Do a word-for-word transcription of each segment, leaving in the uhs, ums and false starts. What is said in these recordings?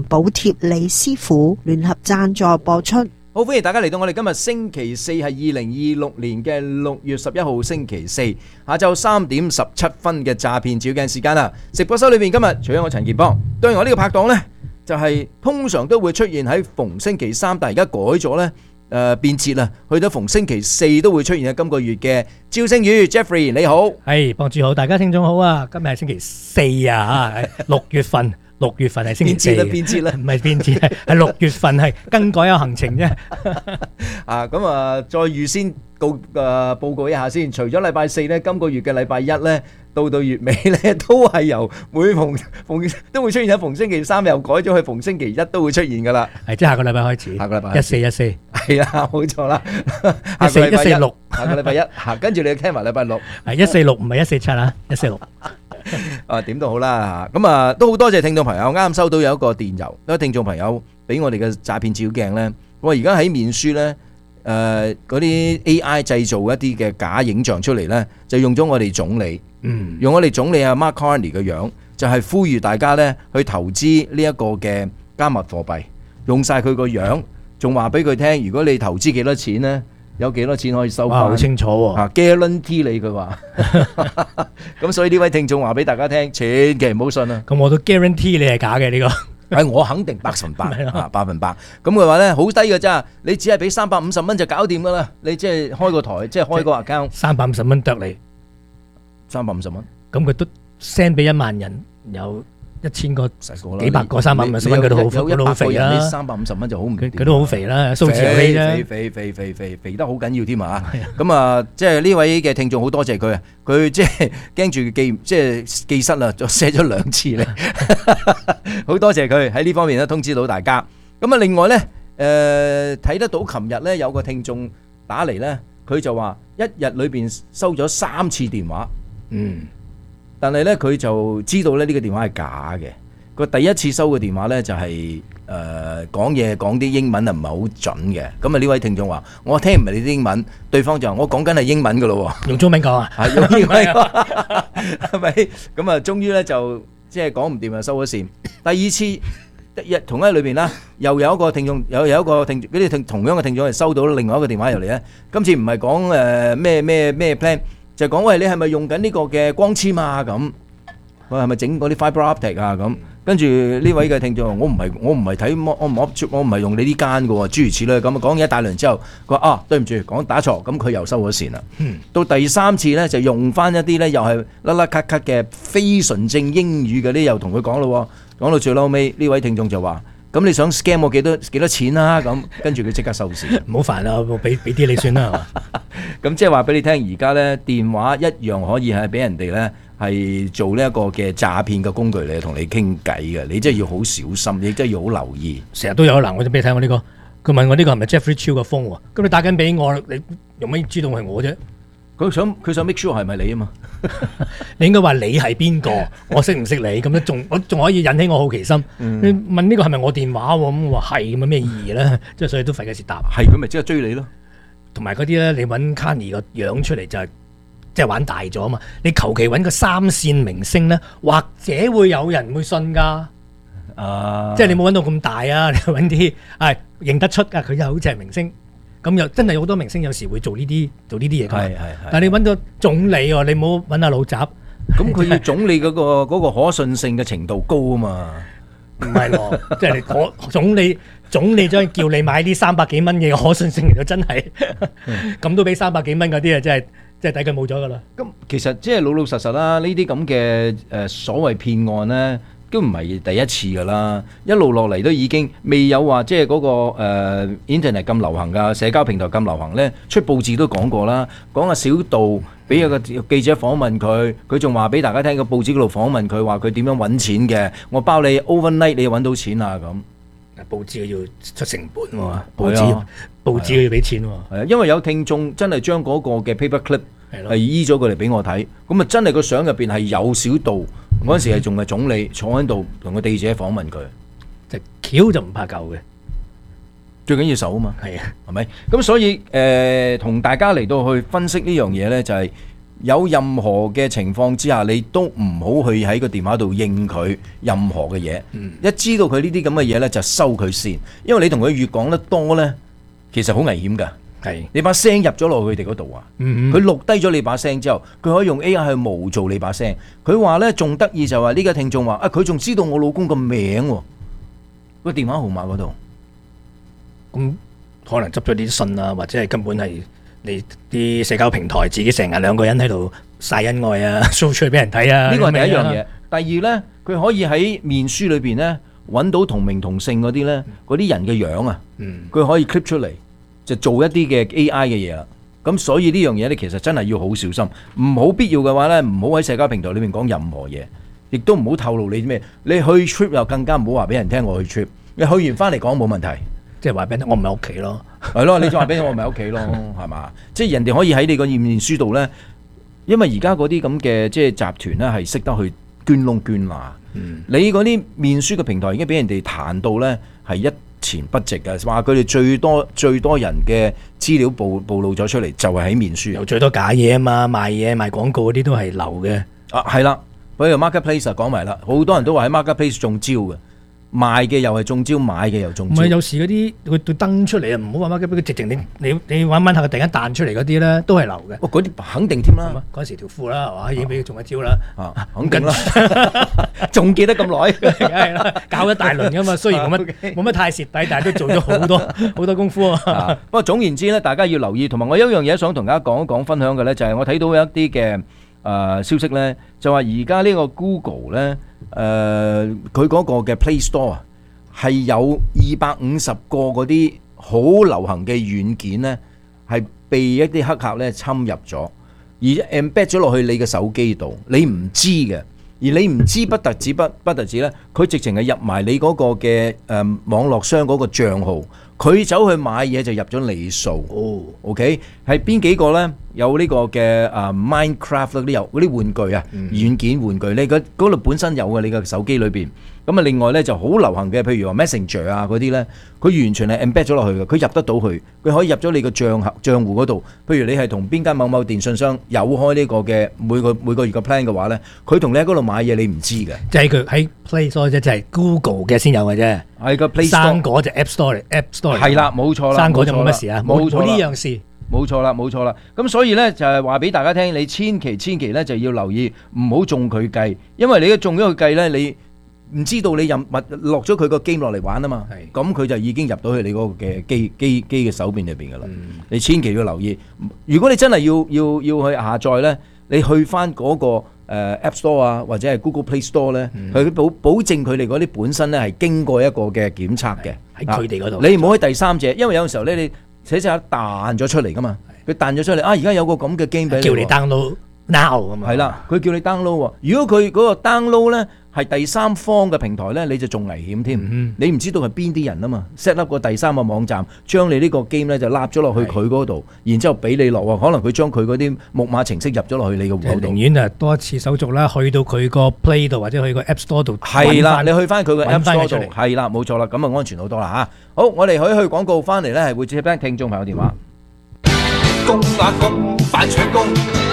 補貼李師傅聯合贊助播出。 好，歡迎大家嚟到我哋今日星期四係二零二六年嘅六月十一號星期四下晝三點十七分嘅詐騙照鏡時間啦。直播室裏面今日除咗我陳健邦，當然我呢個拍檔呢，就係、是、通常都會出現喺逢星期三，但係而家改咗呢，誒、呃、變節啦，去到逢星期四都會出現喺今個月嘅趙星宇 Jeffrey 你好， 係幫主好，大家聽眾好啊！今日係星期四啊，六月份。六月份係星期四， 變節啦，變節啦， 唔係變節，係六月份係更改有行程啫。 啊，咁啊，再預先告誒報告一下先。除咗禮拜四咧，今個月嘅禮拜一咧，到到月尾咧，都係由每逢逢都會出現喺逢星期三，又改咗去逢星期一都會出現噶啦。 係即係下個禮拜開始， 下個禮拜一四一四， 係啊，冇錯啦。 一四一四六， 下個禮拜一，嚇，跟住你聽埋禮拜六， 係一四六，唔係一四七啊，一四六。 啊，點都好啦嚇，咁啊都好多謝聽眾朋友，啱啱收到有一個電郵，有聽眾朋友俾我哋嘅詐騙照鏡咧，我而家喺面書咧，誒嗰啲 A I 製造一啲嘅假影像出嚟咧，就用咗我哋總理，嗯，用我哋總理阿 Mark Carney 嘅樣，就係呼籲大家咧去投資呢一個嘅加密貨幣，用曬佢個樣，仲話俾佢聽，如果你投資幾多錢咧？有幾多錢可以收翻？ 好清楚喎！ 啊 guarantee 你佢話，咁所以呢位聽眾話俾大家聽，千祈唔好信啊！ 咁我都 guarantee 你係假嘅呢個， 係我肯定百分百啊，百分百。咁佢話咧好低嘅咋，你只係俾三百五十蚊就搞掂噶啦，你即係開個台，即係開個 account， 三百五十蚊剁你， 三百五十蚊， 咁佢都 send 俾一萬人有。一千個、 個幾百個、三百五十蚊，佢都好，佢都好肥啦。 三百五十蚊就好唔掂， 佢都好肥啦，數字遊戲啫。 肥肥肥肥肥肥得好緊要添啊！咁啊，即係呢位嘅聽眾好多謝佢啊，佢即係驚住記即係記失啦，就寫咗兩次咧。好多謝佢喺呢方面咧通知到大家。咁啊，另外咧，誒睇得到，琴日咧有個聽眾打嚟咧，佢就話一日裏邊收咗三次電話，嗯。但係咧，佢就知道咧呢個電話係假嘅。佢第一次收嘅電話咧就係誒講嘢講啲英文啊唔係好準嘅。咁啊呢位聽眾話：我聽唔明你啲英文。對方就話：我講緊係英文噶咯喎。 用中文講啊？ 係用英文講，係咪？咁啊，終於咧就即係講唔掂啊，收咗線。第二次一同一裏邊啦，又有一個聽眾，有有一個聽嗰啲聽同樣嘅聽眾係收到另外一個電話入嚟咧。今次唔係講誒咩咩咩 plan。就講喂，你係咪用緊呢個嘅光纖啊？咁我係咪整嗰啲 fiber optic 啊？咁跟住呢位嘅聽眾話：我唔係我唔係睇我唔我唔係用你呢間嘅喎，諸如此類咁啊。講一大輪之後，佢話啊對唔住，講打錯，咁佢又收咗線啦。嗯、到第三次咧，就用翻一啲咧，又係甩甩咳咳嘅非純正英語嘅啲，又同佢講咯。講到最嬲尾，呢位聽眾就話：咁你想 scam 我幾多幾多錢啊？咁跟住佢即刻收線。 唔好煩啦，我俾俾啲你算啦。 咁即係話俾你聽，而家咧電話一樣可以係俾人哋咧係做呢一個嘅詐騙嘅工具嚟，同你傾偈嘅。你真係要好小心，你真係要好留意。 成日都有嗱，我就俾你睇我呢個。佢問我呢個係咪 Jeffrey Chiu 嘅 phone 喎？咁你打緊俾我，你用乜知道係我啫？ 佢想佢想 make sure 係咪你啊嘛？ 你應該話你係邊個？我識唔識你？咁樣仲我仲可以引起我好奇心。嗯、你問呢個係咪我電話喎？咁我話係咁啊，咩意義咧？即係所以都費事答。係佢咪即刻追你咯？ 同埋嗰啲咧，你揾 Carney 個樣出嚟就係即係玩大咗啊嘛！你求其揾個三線明星咧，或者會有人會信㗎。啊！即係你冇揾到咁大啊！你揾啲係認得出啊！佢又好似係明星，咁又真係好多明星有時會做呢啲做呢啲嘢㗎。係係係。但係你揾到總理喎，你唔好揾下老雜。咁佢要總理嗰個嗰個可信性嘅程度高啊嘛。 唔係咯，即係你可總理。總理將叫你買啲三百幾蚊嘅可信性嚟到真係，咁都俾三百幾蚊嗰啲啊，真係真係抵佢冇咗噶啦。 咁其實即係老老實實啦，呢啲咁嘅誒所謂騙案咧，都唔係第一次噶啦，一路落嚟都已經未有話即係嗰個誒 internet 咁流行噶，社交平台咁流行咧，出報紙都講過啦，講阿小道俾有個記者訪問佢，佢仲話俾大家聽個報紙嗰度訪問佢話佢點樣揾錢嘅，我包你 overnight 你揾到錢啊咁。 報紙要出成本喎、啊，報紙、啊、報紙要俾錢喎、啊。 係啊，因為有聽眾真係將嗰個嘅 paper clip 係依咗佢嚟俾我睇，咁啊真係個相入邊係有小道嗰陣時係仲係總理坐喺度同個記者訪問佢， 就橋就唔怕舊嘅， 最緊要手啊嘛。 係啊， 係咪？咁所以誒同、呃、大家嚟到去分析呢樣嘢咧，就係、是、 有任何嘅情況之下，你都唔好去喺個電話度應佢任何嘅嘢。嗯、一知道佢呢啲咁嘅嘢呢，就收佢線，因為你同佢越講得多呢，其實好危險㗎。係你把聲入咗落佢哋嗰度啊！佢、嗯、錄低咗你把聲之後，佢可以用 A I 去模造你把聲。佢話呢，仲得意就話呢個聽眾話啊，佢仲知道我老公個名喎，個電話號碼嗰度。 咁、嗯、可能執咗啲信啊，或者係根本係你啲社交平台自己成日兩個人喺度晒恩愛啊 show 出去俾人睇啊。呢個係第一樣嘢。 第二呢，佢可以喺面書裏邊呢揾到同名同姓嗰啲呢，嗰啲人嘅樣啊，佢、嗯、可以 clip 出嚟。就做一啲嘅 A I 嘅嘢啦，咁所以呢樣嘢咧，其實真係要好小心，唔好必要嘅話咧，唔好喺社交平台裏面講任何嘢，亦都唔好透露你啲咩。你去 trip 又更加唔好話俾人聽我去 trip，你去完翻嚟講冇問題， 即係話俾我唔喺屋企咯， 係咯，你就話俾我唔喺屋企咯，係嘛？即係人哋可以喺你個面書度咧，因為而家嗰啲咁嘅即係集團咧係識得去捐窿捐罅，嗯、你嗰啲面書嘅平台已經俾人哋彈到咧係一前不值嘅，話佢哋最多最多人嘅資料暴暴露咗出嚟，就係喺面書， 有最多假嘢啊嘛，賣嘢賣廣告嗰啲都係流嘅。 啊，係啦，比如 marketplace 講埋啦，好多人都話喺 marketplace 中招嘅，賣嘅又係中招，買嘅又中招。唔係有時嗰啲佢佢登出嚟啊，唔好話 marketplace，直情你你你玩玩下佢突然間彈出嚟嗰啲咧，都係流嘅。哦，嗰啲肯定添啦，嗰陣時條褲啦係嘛，已經俾佢中一招啦。啊，肯定啦，仲記得咁耐，係啦，搞一大輪噶嘛。雖然冇乜冇乜太蝕底，但係都做咗好多好多功夫啊。不過總言之咧，大家要留意，同埋我有一樣嘢想同大家講一講分享嘅咧，就係我睇到有一啲嘅。誒、呃、消息咧就話而家呢個 Google 咧誒佢嗰個嘅 Play Store 啊係有二百五十個嗰啲好流行嘅軟件咧係被一啲黑客咧侵入咗，而 embed 咗落去你嘅手機度，你唔知嘅，而你唔知不特止不不特止咧，佢直情係入埋你嗰個嘅誒、呃、網絡商嗰個帳號。佢走去買嘢就入咗你數，哦 ，OK，係邊幾個咧？有呢個嘅啊 Minecraft 嗰啲有嗰啲玩具啊，嗯、軟件玩具，你嗰嗰度本身有嘅，你嘅手機裏邊。咁啊，另外咧就好流行嘅，譬如話 Messenger 啊嗰啲咧，佢完全係 embed 咗落去嘅，佢入得到去，佢可以入咗你個帳戶帳戶嗰度。譬如你係同邊間某某電信商有開呢個嘅每個每個月嘅 plan 嘅話咧，佢同你喺嗰度買嘢，你唔知嘅。即係佢喺 Play Store 啫，就係 Google 嘅先有嘅啫。係個 Play Store，生果就 App Store 嚟 ，App Store 嚟。係啦，冇錯啦，生果就冇乜事啊，冇冇呢樣事。冇錯啦，冇錯啦。咁所以咧就係話俾大家聽，你千祈千祈咧就要留意，唔好中佢計，因為你一中咗佢計咧，你唔知道你任物落咗佢個 game 落嚟玩啊嘛。咁佢就已經入到去你嗰個嘅機機機嘅手邊裏邊噶啦。嗯、你千祈要留意，如果你真係要要要去下載咧，你去翻嗰個。誒、uh, App Store 啊，或者係 Google Play Store 咧、嗯，佢保保證佢哋嗰啲本身咧係經過一個嘅檢測嘅，喺佢哋嗰度。你唔好喺第三者，因為有陣時候咧，你寫寫下彈咗出嚟噶嘛，佢彈咗出嚟啊！而家有個咁嘅 game 俾你，叫你 download now 咁嘛。係啦，佢叫你 download 喎。如果佢嗰個 download 咧係第三方嘅平台咧，你就仲危險添。嗯、你唔知道係邊啲人啊嘛 set up 個第三個網站，將你呢個 game 咧就納咗落去佢嗰度，然之後俾你落喎。可能佢將佢嗰啲木馬程式入咗落去你個戶口度。寧願啊多一次手續啦，去到佢個 Play 度或者去個 App Store 度。係啦，你去翻佢個 App Store 度，係啦，冇錯啦，咁啊安全好多啦嚇。好，我哋可以去廣告翻嚟咧，係會接聽聽眾朋友電話。 公啊公，快搶攻！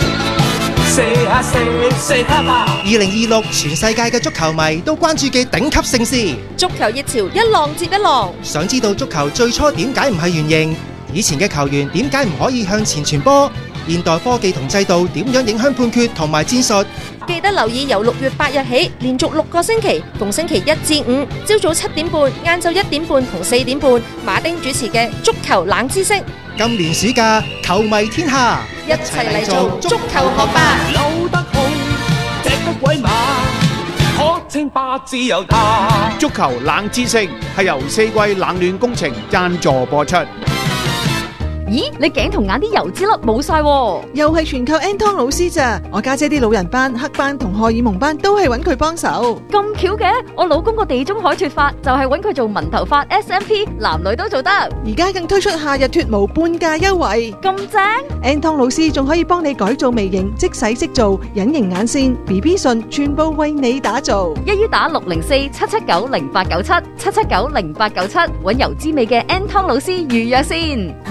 二零二六全世界嘅足球迷都關注嘅頂級盛事， 足球熱潮一浪接一浪。 想知道足球最初點解唔係圓形？以前嘅球員點解唔可以向前傳波？現代科技同制度點樣影響判決同埋戰術？ 記得留意由六月八日起，連續六個星期，逢星期一至五，朝早七點半、晏晝一點半同四點半，馬丁主持嘅足球冷知識。 今年暑假，球迷天下， 一齊嚟做足球學霸。 扭得好，踢得鬼馬，可稱霸自由他。 足球冷知識係由四季冷暖工程贊助播出。 咦，你頸同眼啲油脂粒冇晒喎， 又係全靠 Anton 老師咋？我家姐啲老人斑、黑斑同荷爾蒙斑都係揾佢幫手。 咁巧嘅，我老公個地中海脫髮就係揾佢做紋頭髮 S M P， 男女都做得。 而家更推出夏日脫毛半價優惠， 咁正 ！Anton 老師仲可以幫你改造微型，即洗即做，隱形眼線、B B 唇，全部為你打造。 一於打六零四七七九零八九七七七九零八九七，揾油脂味嘅 Anton 老師預約先。 多謝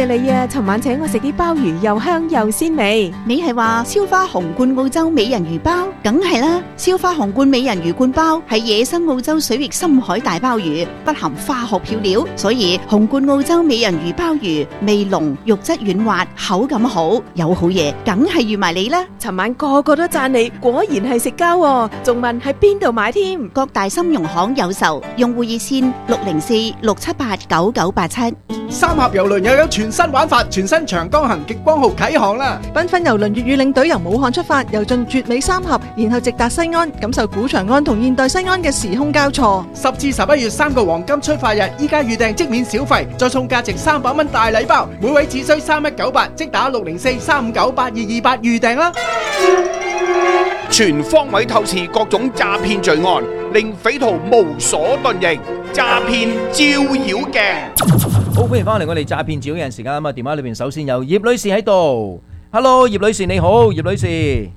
你啊，尋晚請我食啲鮑魚，又香又鮮味。 你係話燒花紅冠澳洲美人魚鮑？梗係啦，燒花紅冠美人魚冠鮑係野生澳洲水域深海大鮑魚，不含化學漂料，所以紅冠澳洲美人魚鮑魚味濃，肉質軟滑，口感好，有好嘢，梗係預埋你啦。 尋晚個個都讚你，果然係食膠喎，仲問喺邊度買添？ 各大金融行有售，用戶熱線六零四六七八九九八七。 三峽郵輪又有全新玩法，全新長江行極光號啟航啦！ 繽紛郵輪粵語領隊由武漢出發，遊進絕美三峽，然後直達西安，感受古長安同現代西安嘅時空交錯。 十至十一月三個黃金出發日，依家預訂即免小費，再送價值三百蚊大禮包，每位只需三一九八，即打六零四三五九八二二八預訂啦！ 全方位透視各種詐騙罪案，令匪徒無所遁形。詐騙照妖鏡， 好歡迎翻嚟我哋詐騙照妖鏡時間啊！電話裏邊首先有葉女士喺度 ，Hello， 葉女士你好，葉女士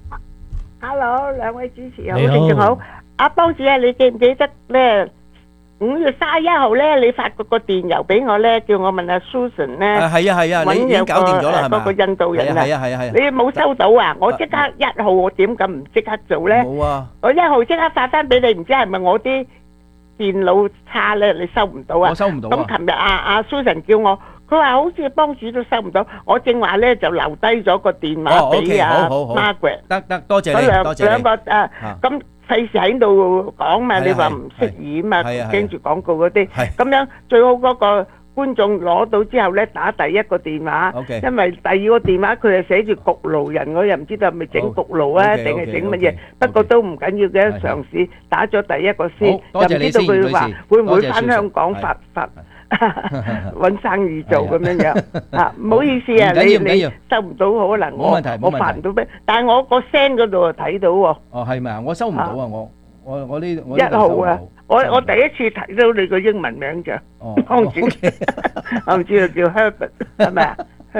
，Hello， 兩位主持好， 你好， 聽眾好。阿邦子啊，你記唔記得咧？五月三十一號咧，你發嗰個電郵俾我咧，叫我問阿 Susan 咧， 係啊係啊，你已經搞掂咗啦係咪？ 嗰個印度人啊， 係啊係啊係啊， 你冇收到啊？我即刻一號，我點咁唔即刻做咧？ 冇啊！ 我一號即刻發翻俾你，唔知係咪我啲電腦差咧？你收唔到啊？ 我收唔到啊！ 咁琴日阿阿 Susan 叫我，佢話好似幫主都收唔到，我正話咧就留低咗個電話俾阿 Margaret。 得得，多謝你，多謝你。 兩個誒咁。費事喺度講嘛，你話唔適宜嘛，驚住廣告嗰啲，咁樣最好嗰個觀眾攞到之後咧，打第一個電話，因為第二個電話佢係寫住焗爐人，我又唔知道係咪整焗爐啊，定係整乜嘢，不過都唔緊要嘅，嘗試打咗第一個先，又唔知道佢話會唔會翻香港發發揾生意做咁樣樣啊！唔好意思啊，你你收唔到可能我我發唔到咩，但係我個 send 嗰度睇到喎。 哦，係咪啊？我收唔到啊！我我我呢一號啊！我我第一次睇到你個英文名就，我唔知我唔知道叫 Herbert 係咪啊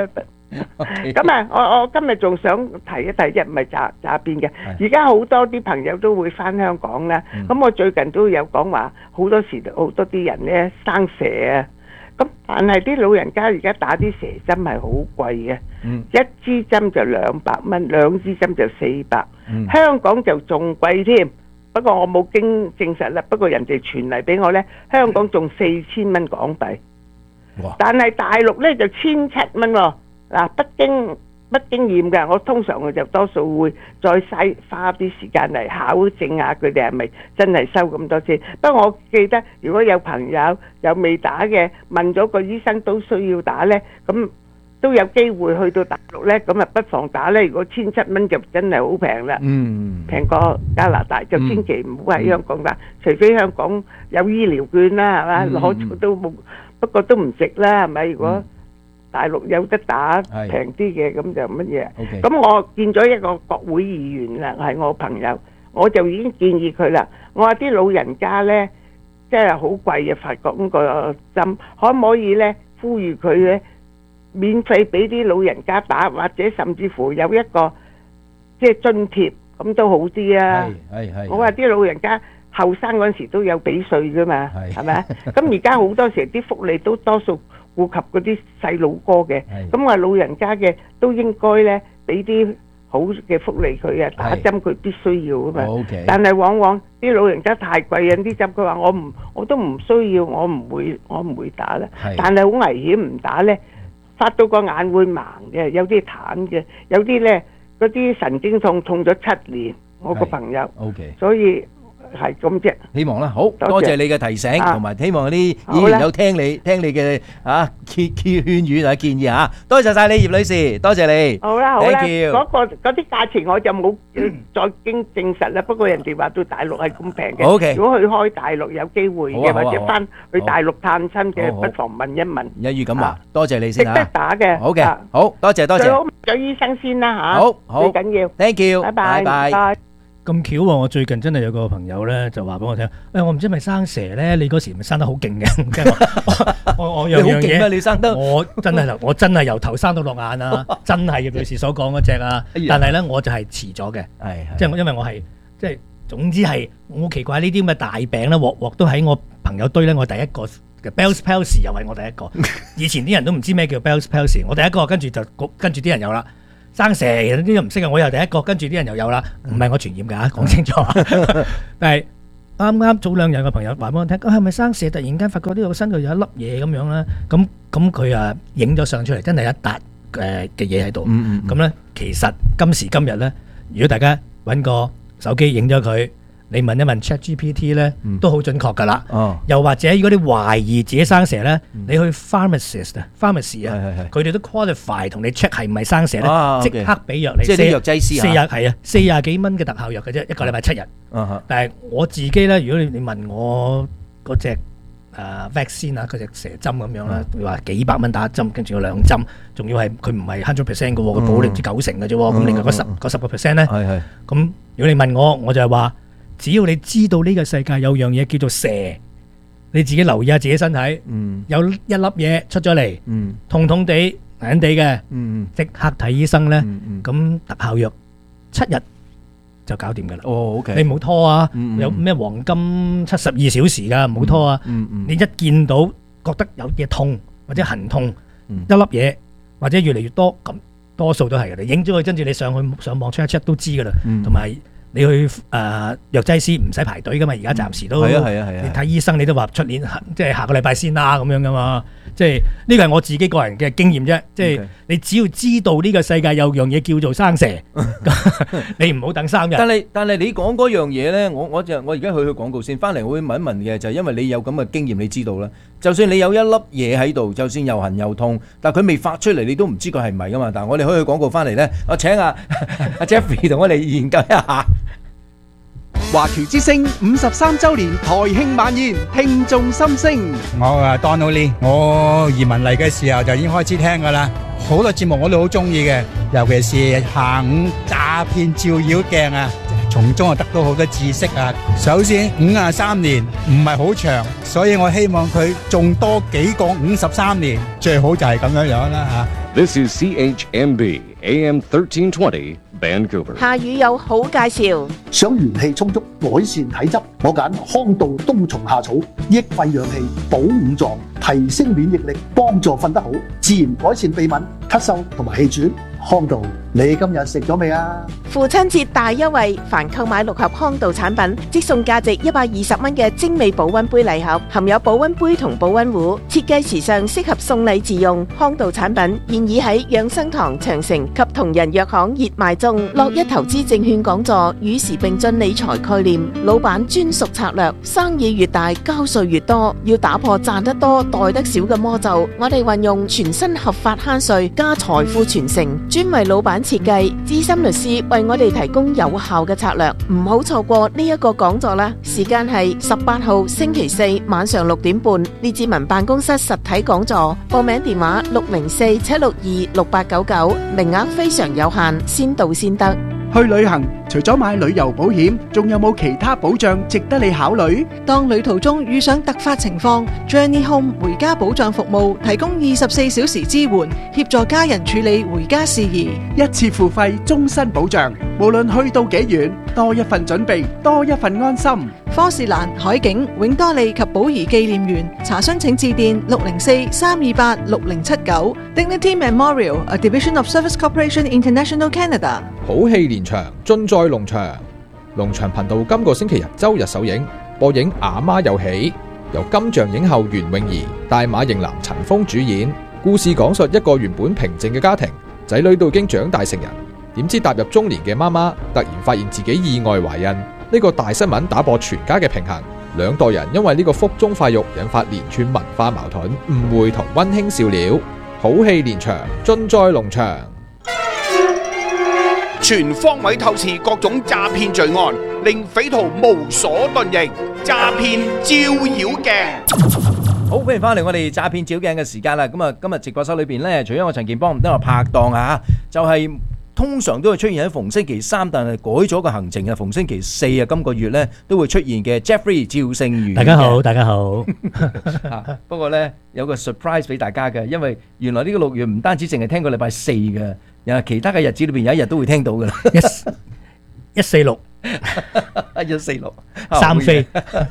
Herbert？咁啊，我我今日仲想提一提，一唔係詐詐騙嘅。而家好多啲朋友都會翻香港啦。咁我最近都有講話，好多時好多啲人咧生蛇啊。咁但係啲老人家而家打啲蛇針係好貴嘅，一支針就兩百蚊，兩支針就四百。香港就仲貴添。不過我冇經證實啦，不過人哋傳嚟俾我咧，香港仲四千蚊港幣。但係大陸咧就千七蚊喎。嗱，不經不經驗㗎，我通常我就多數會再嘥花啲時間嚟考證下佢哋係咪真係收咁多錢。不過我記得如果有朋友有未打嘅，問咗個醫生都需要打咧，咁都有機會去到大陸咧，咁啊不妨打咧。如果千七蚊就真係好平啦，嗯，平過加拿大，就千祈唔好喺香港打，除非香港有醫療券啦，係嘛，攞咗都冇，不過都唔值啦，係咪？如果大陸有得打平啲嘅，咁就乜嘢？咁我見咗一個國會議員啦，係我朋友，我就已經建議佢啦。我話啲老人家咧，真係好貴嘅法國嗰個針，可唔可以咧呼籲佢咧免費俾啲老人家打，或者甚至乎有一個即係津貼，咁都好啲啊！係係。我話啲老人家後生嗰陣時都有俾稅噶嘛，係咪？咁而家好多時啲福利都多數顧及嗰啲細路哥嘅，咁話老人家嘅都應該咧俾啲好嘅福利佢啊，打針佢必須要啊嘛。但係往往啲老人家太貴啊，啲針佢話我唔我都唔需要，我唔會我唔會打啦。但係好危險，唔打咧發到個眼會盲嘅，有啲癱嘅，有啲咧嗰啲神經痛痛咗七年。我個朋友，所以。係咁啫， 希望啦，好多謝你嘅提醒，同埋希望啲議員有聽你聽你嘅啊勸勸勸語啊建議嚇，多謝曬你葉女士，多謝你。 好啦好啦，嗰個嗰啲價錢我就冇再經證實啦。不過人哋話到大陸係咁平嘅。 OK， 如果去開大陸有機會嘅，或者翻去大陸探親嘅，不妨問一問。 一於咁話，多謝你先嚇。 值得打嘅。 好嘅，好多謝多謝。 最好問咗醫生先啦嚇。 好好， 最緊要。 Thank you， 拜拜拜拜。 咁巧喎！我最近真係有個朋友咧，就話俾我聽，誒，我唔知係咪生蛇咧？你嗰時咪生得好勁嘅，我我我樣樣嘢， 你生得， 我真係我真係由頭生到落眼啊！真係葉女士所講嗰隻啊！但係咧，我就係遲咗嘅，即係因為我係即係總之係好奇怪呢啲咁嘅大病咧，鑊鑊都喺我朋友堆咧，我第一個 Bell's Palsy 又係我第一個。以前啲人都唔知咩叫 Bell's Palsy， 我第一個跟住就跟住啲人有啦。生蛇啲人唔識啊，我又第一個跟住啲人又有啦。唔係我傳染㗎，講清楚。但係啱啱早兩日個朋友話俾我聽，係咪生蛇？突然間發覺呢個身度有一粒嘢咁樣啦。咁咁佢啊影咗相出嚟，真係一笪誒嘅嘢喺度。咁咧其實今時今日咧，如果大家揾個手機影咗佢，你問一問 ChatGPT 咧，都好準確㗎啦。又或者如果你懷疑自己生蛇咧，你去 pharmacist 啊 pharmacy 啊，佢哋都 qualify 同你 check 係唔係生蛇咧，即刻俾藥你。 即係啲藥劑師啊， 四廿係啊，四廿幾蚊嘅特效藥嘅啫，一個禮拜七日。但係我自己咧，如果你你問我嗰隻誒 vaccine 啊，嗰隻蛇針咁樣啦，你話幾百蚊打一針，跟住有兩針，仲要係佢唔係 hundred percent 嘅喎，佢保你唔知九成嘅啫喎，咁另外嗰十嗰十個 percent 咧，咁如果你問我，我就係話。只要你知道呢個世界有樣嘢叫做蛇，你自己留意下自己身體，嗯、有一粒嘢出咗嚟，嗯、痛痛地、硬地嘅，即、嗯、刻睇醫生咧。咁、嗯嗯、特效藥七日就搞掂㗎啦。哦 okay、你唔好拖啊！嗯、有咩黃金七十二小時㗎，唔好拖啊！嗯嗯、你一見到覺得有嘢痛或者痕痛，嗯、一粒嘢或者越嚟越多，咁多數都係嘅。你影咗佢，跟住你上去上網 check 一 check 都知㗎啦。同埋、嗯。你去誒、呃、藥劑師唔使排隊噶嘛，而家暫時都係啊係啊係啊！你睇醫生你都話出年即係下個禮拜先啦咁樣噶嘛，即係呢個係我自己個人嘅經驗啫。即係 Okay. 你只要知道呢個世界有樣嘢叫做生蛇，你唔好等三日。但係但係你講嗰樣嘢咧，我我就我而家去去廣告先，翻嚟我會問一問嘅就係、是、因為你有咁嘅經驗，你知道啦。就算你有一粒嘢喺度，就算又痕又痛，但係佢未發出嚟，你都唔知佢係唔係噶嘛。但係我哋可以去廣告翻嚟咧，我請阿阿 Jeffrey 同我哋研究一下。 華僑之聲五十三週年台慶晚宴，聽眾心聲。 我啊 Donald Lee， 我移民嚟嘅時候就已經開始聽噶啦，好多節目我都好中意嘅，尤其是下午詐騙照妖鏡啊，從中啊得到好多知識啊。首先五十三年唔係好長，所以我希望佢仲多幾個五十三年，最好就係咁樣樣啦吓。 This is C H M B A M thirteen twenty Vancouver。 下雨有好介紹， 想元氣充足、改善體質，我揀康道冬蟲夏草，益肺養氣、補五臟、提升免疫力、幫助瞓得好，自然改善鼻敏、咳嗽同埋氣喘。康道，你今日食咗未啊？ 父親節大優惠，凡購買六盒康道產品，即送價值一百二十蚊嘅精美保溫杯禮盒，含有保溫杯同保溫壺，設計時尚，適合送禮自用。康道產品現已喺養生堂、長城及同仁藥行熱賣中。樂一投資證券講座，與時並進理財概念，老闆專屬策略，生意越大交稅越多，要打破賺得多袋得少嘅魔咒。我哋運用全新合法慳稅加財富傳承。專為老闆設計，資深律師為我哋提供有效嘅策略，唔好錯過呢一個講座啦！時間係十八號星期四晚上六點半，列治文辦公室實體講座，報名電話六零四七六二六八九九，名額非常有限，先到先得。 去旅行除咗買旅遊保險，仲有冇其他保障值得你考慮？ 當旅途中遇上突發情況 ，Journey Home 回家保障服務提供二十四小時支援，協助家人處理回家事宜， 一次付費，終身保障。無論去到幾遠，多一份準備，多一份安心。 科士蘭、海景、永多利及寶儀紀念園，查詢請致電六零四三二八六零七九。Dignity Memorial，a division of Service Corporation International Canada。 好戲連場，盡在龍翔。龍翔頻道今個星期日周日首映，播映《阿媽有喜》，由金像影后袁詠儀、大馬型男陳鋒主演。故事講述一個原本平靜嘅家庭，仔女都已經長大成人，點知踏入中年嘅媽媽突然發現自己意外懷孕，呢個大新聞打破全家嘅平衡，兩代人因為呢個腹中塊肉引發連串文化矛盾、誤會同溫馨笑料。好戲連場，盡在龍翔。 全方位透視各種詐騙罪案，令匪徒無所遁形。詐騙照妖鏡。 好，歡迎翻嚟我哋詐騙照鏡嘅時間啦。咁啊，今日直播室裏邊咧，除咗我陳健邦唔得我拍檔啊，就係、是、通常都會出現喺逢星期三，但係改咗個行程啊，逢星期四啊，今個月咧都會出現嘅 Jeffrey 趙勝宇。 大家好，大家好。 不過咧有個 surprise 俾大家嘅，因為原來呢個六月唔單止淨係聽個禮拜四嘅，又其他嘅日子裏邊有一日都會聽到噶啦。 一四六一四六三飛。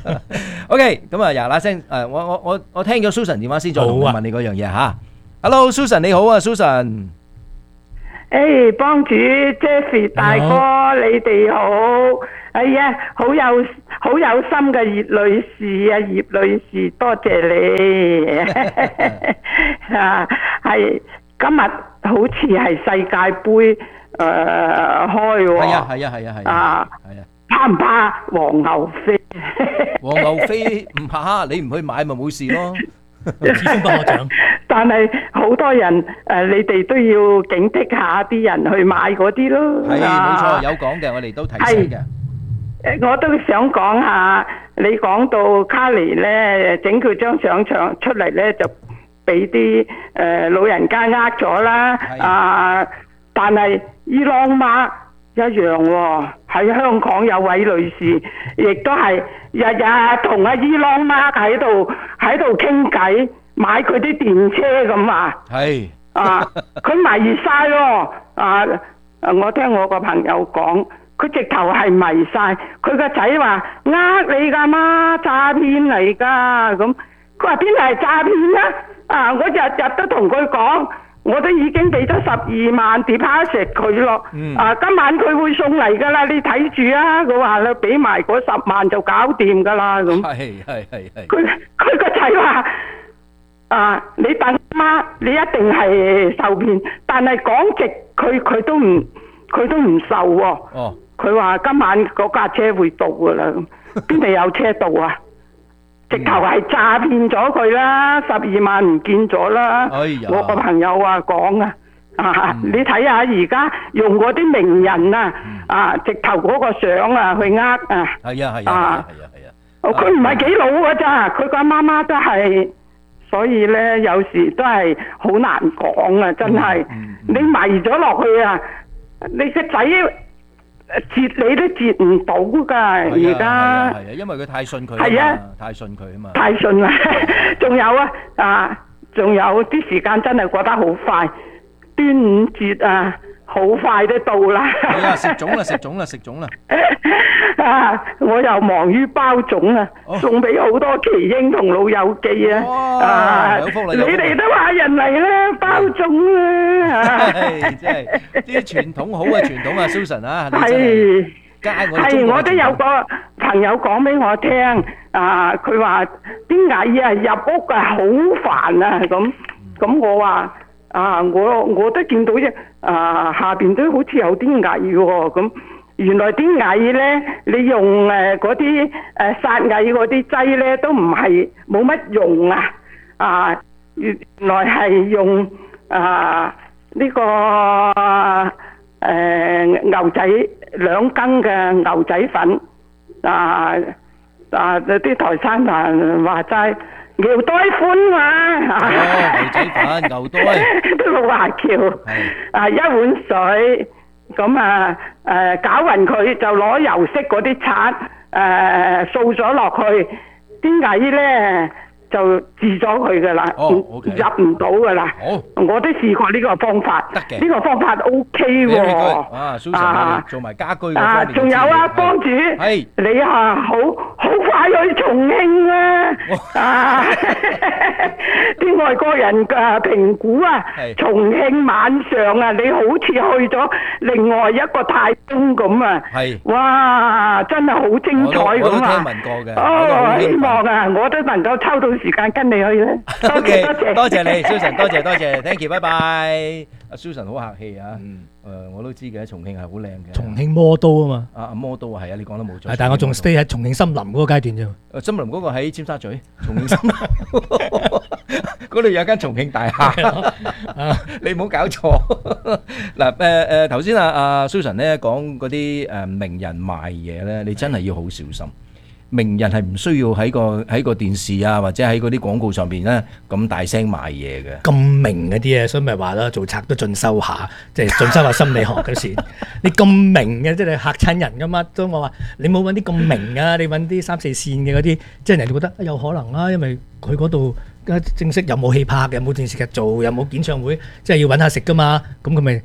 OK， 咁啊，嗱嗱聲誒，我我我我聽咗 Susan 電話先，再同你問你嗰樣嘢嚇。Hello Susan 你好啊 Susan。 誒，幫主 Jeffrey 大哥，你哋好。哎呀，好有好有心嘅葉女士啊，葉女士，多謝你。啊，係今日好似係世界盃誒開喎。 係啊係啊係啊係啊。 啊， 係啊。 怕唔怕黃牛飛？ 黃牛飛唔怕，你唔去買咪冇事咯。 始終不可長。 但係好多人誒，你哋都要警惕下啲人去買嗰啲咯。 係冇錯，有講嘅，我哋都提醒嘅。 誒，我都想講下，你講到卡尼咧，整佢張相場出嚟咧，就俾啲誒老人家呃咗啦。啊，但係伊朗媽一樣喎，喺香港有位女士，亦都係日日同阿伊朗媽喺度喺度傾偈，買佢啲電車咁啊。係啊，佢迷晒咯。啊，我聽我個朋友講。佢直頭係迷晒，佢個仔話呃你㗎嘛，詐騙嚟㗎咁。佢話邊係詐騙啊？啊！我日日都同佢講，我都已經俾咗十二萬 deposit 佢咯。嗯、啊，今晚佢會送嚟㗎啦，你睇住啊！佢話啦，俾埋嗰十萬就搞掂㗎啦咁。係係係係。佢佢個仔話啊，你等媽，你一定係受騙，但係講直佢佢都唔佢都唔受喎。哦。佢話今晚嗰架車會到噶啦，邊度有車到啊？直頭係詐騙咗佢啦，十二萬唔見咗啦。哎呀！我個朋友話講啊，啊，你睇下而家用嗰啲名人啊，啊，直頭嗰個相啊去呃啊。係啊係啊係啊係啊！哦，佢唔係幾老噶咋，佢個媽媽都係，所以咧有時都係好難講啊！真係，你迷咗落去啊，你個仔。截你都截唔到噶，而家係啊， 因為佢太信佢， 係啊， 太信佢啊嘛， 太信啦。仲有啊，啊，仲有啲時間真係過得好快，端午節啊，好快都到啦。 係啊，食粽啦，食粽啦，食粽啦。 啊，我又忙於包粽啊，送俾好多奇英同老友記啊。啊，你哋都話人嚟啦，包粽啦。係，真係啲傳統好嘅傳統啊 ，Susan 啊，係，係，我都有個朋友講俾我聽，啊，佢話啲蟻啊入屋啊好煩啊，咁，咁我話啊，我我都見到啫，啊，下邊都好似有啲蟻喎，咁。原來啲蟻咧，你用誒嗰啲誒殺蟻嗰啲劑咧，都唔係冇乜用啊！啊，原來係用啊呢、這個誒、呃、牛仔兩羹嘅牛仔粉啊啊！啲台山人話齋牛呆歡嘛，哦、牛仔粉牛呆，啲老華僑啊一碗水。咁啊，誒攪勻佢就攞油色嗰啲刷誒掃咗落去，啲蟻咧就治咗佢噶啦，入唔到噶啦。我都試過呢個方法，呢個方法 O K 喎。啊，Susan，做埋家居啊，仲有啊，幫主，你啊好好快去重慶啦！啊，啲外國人嘅評估啊，重慶晚上啊，你好似去咗另外一個太空咁啊！係，哇，真係好精彩咁啊！我都聽聞過嘅。哦，希望啊，我都能夠抽到時間跟你去咧。多謝多謝，多謝你 ，Susan，多謝多謝 ，thank you，拜拜。阿 Susan 好客氣啊，誒我都知嘅，重慶係好靚嘅。 重慶魔都啊嘛。 啊啊魔都係啊，你講得冇錯。 但係我仲 stay 喺重慶森林嗰個階段啫。 誒森林嗰個喺尖沙咀，重慶森林嗰度有間重慶大廈，你唔好搞錯。嗱誒誒頭先啊阿 Susan 咧講嗰啲誒名人賣嘢咧，你真係要好小心。名人係唔需要喺個喺個電視啊，或者喺嗰啲廣告上邊咧咁大聲賣嘢嘅。 咁明嗰啲嘢，所以咪話啦，做賊都進修下，即係進修下心理學嗰時。你咁明嘅，即係嚇親人噶嘛？所以我話你冇揾啲咁明啊，你揾啲三四線嘅嗰啲，即係人哋覺得有可能啦，因為佢嗰度正式又冇戲拍嘅，冇電視劇做，又冇演唱會，即係要揾下食噶嘛。咁佢咪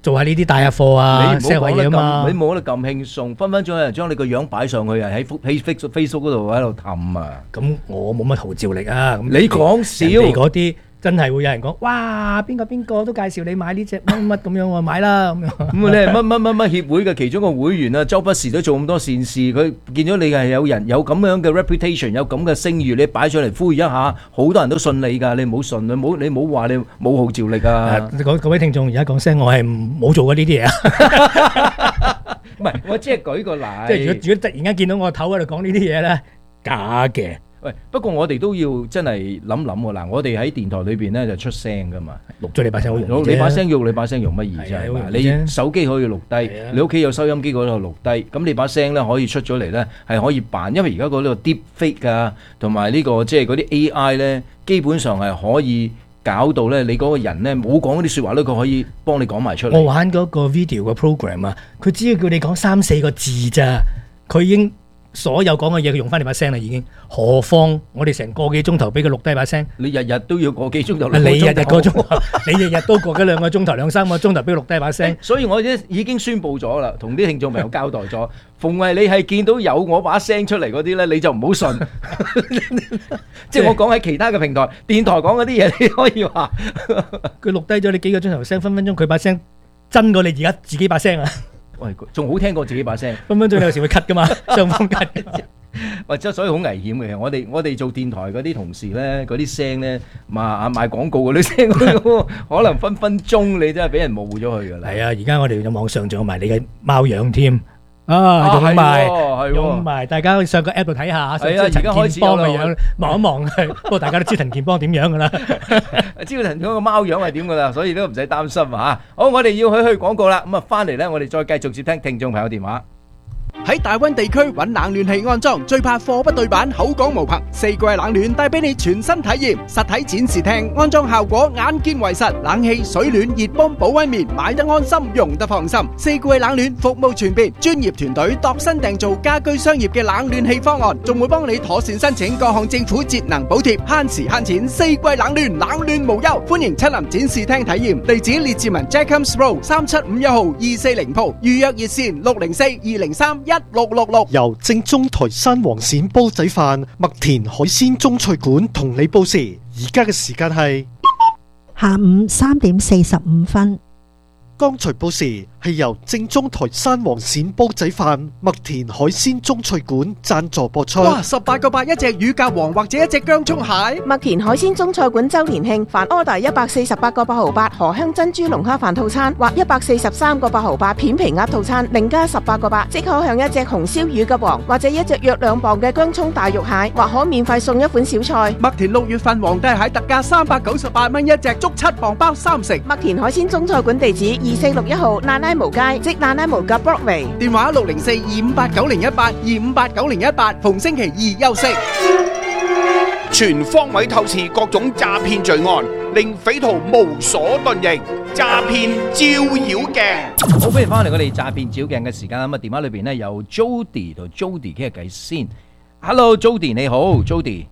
做下呢啲帶下貨啊你唔好 ，sell 下講得嘢啊嘛咁，你冇得咁輕鬆，分分鐘有人將你個樣擺上去啊，喺 Facebook Facebook 嗰度喺度氹啊。 咁我冇乜號召力啊。咁你講笑人哋嗰啲真係會有人講，哇！邊個邊個都介紹你買呢隻乜乜咁樣喎，買啦咁樣。 咁你係乜乜乜乜協會嘅其中個會員啊，周不時都做咁多善事，佢見到你係有人有咁樣嘅 reputation，有咁嘅聲譽，你擺上嚟呼籲一下，好多人都信你㗎，你唔好信，你唔好你唔好話你冇號召力啊！ 各各位聽眾而家講聲，我係冇做過呢啲嘢啊。 唔係，我只係舉個例。 即係如果如果突然間見到我頭喺度講呢啲嘢咧，假嘅。 喂，不過我哋都要真係諗諗喎。嗱，我哋喺電台裏邊咧就出聲噶嘛， 錄咗你把聲好容易啫。 你把聲用你把聲用乜易啫？ 係啊好容易你啫手機可以錄低，你屋企有收音機嗰度錄低，咁你把聲咧可以出咗嚟咧係可以扮，因為而家嗰個 deep fake 啊，同埋呢個即係嗰啲 A I 咧，基本上係可以搞到咧你嗰個人咧冇講嗰啲説話咧，佢可以幫你講埋出嚟。 我玩嗰個 video 嘅 program 啊，佢只要叫你講三四個字咋，佢已經所有講嘅嘢佢用翻你把聲啦已經。何況我哋成個幾鐘頭俾佢錄低把聲， 你日日都要個幾鐘頭， 你日日個鐘頭，你日日都過咗兩個鐘頭、兩三個鐘頭俾佢錄低把聲。 所以我已已經宣佈咗啦，同啲聽眾朋友交代咗，逢係你係見到有我把聲出嚟嗰啲咧，你就唔好信。即係我講喺其他嘅平台、電台講嗰啲嘢，你可以話佢錄低咗你幾個鐘頭聲，分分鐘佢把聲真過你而家自己把聲啊！ 喂，仲好聽過自己把聲， 分分鐘你有時會咳噶嘛，傷風咳。 或者所以好危險嘅。我哋我哋做電台嗰啲同事咧，嗰啲聲咧賣啊賣廣告嗰啲聲，可能分分鐘你真係俾人模糊咗佢㗎啦。 係啊，而家我哋有網上仲有埋你嘅貓樣添啊，用埋用埋，大家上個 app 度睇下， 係啊，而家開始幫嘅樣望一望佢。不過大家都知陳建邦點樣㗎啦， 知道陳建邦個貓樣係點㗎啦，所以都唔使擔心啊。好，我哋要去去廣告啦。咁啊，翻嚟咧，我哋再繼續接聽聽眾朋友電話。 喺大溫地區揾冷暖氣安裝，最怕貨不對版，口講無憑。四季冷暖帶俾你全新體驗，實體展示廳安裝效果眼見為實，冷氣、水暖、熱泵、保溫棉，買得安心，用得放心。四季冷暖服務全面，專業團隊度身訂造家居商業嘅冷暖氣方案，仲會幫你妥善申請各項政府節能補貼，慳時慳錢。四季冷暖，冷暖無憂，歡迎親臨展示廳體驗。地址列治文 Jacobs Road 三七五一號二四零鋪，預約熱線六零四二零三一六六六。 由正宗台山黃鱔煲仔飯麥田海鮮中菜館同你報時，而家嘅時間係下午三點四十五分。 剛才報時係由正宗台山黃鱔煲仔飯麥田海鮮中菜館贊助播出。 哇！十八個八一隻乳鴿王或者一隻薑蔥蟹。 麥田海鮮中菜館周年慶，凡 order 一百四十八個八毫八荷香珍珠龍蝦飯套餐，或一百四十三個八毫八片皮鴨套餐，另加十八個八，即可享一隻紅燒乳鴿王或者一隻約兩磅嘅薑蔥大肉蟹，或可免費送一款小菜。 麥田六月份皇帝蟹特價三百九十八蚊一隻，足七磅包三成。 麥田海鮮中菜館地址二四六一號那拉無街，即那拉無嘅 Broadway。 電話六零四二五八九零一八二五八九零一八，逢星期二休息。 全方位透視各種詐騙罪案，令匪徒無所遁形。詐騙照妖鏡。 好，歡迎翻嚟我哋詐騙照鏡嘅時間啦。咁啊，電話裏邊咧有 Jody 同 Jody 傾下偈先。Hello，Jody 你好 ，Jody。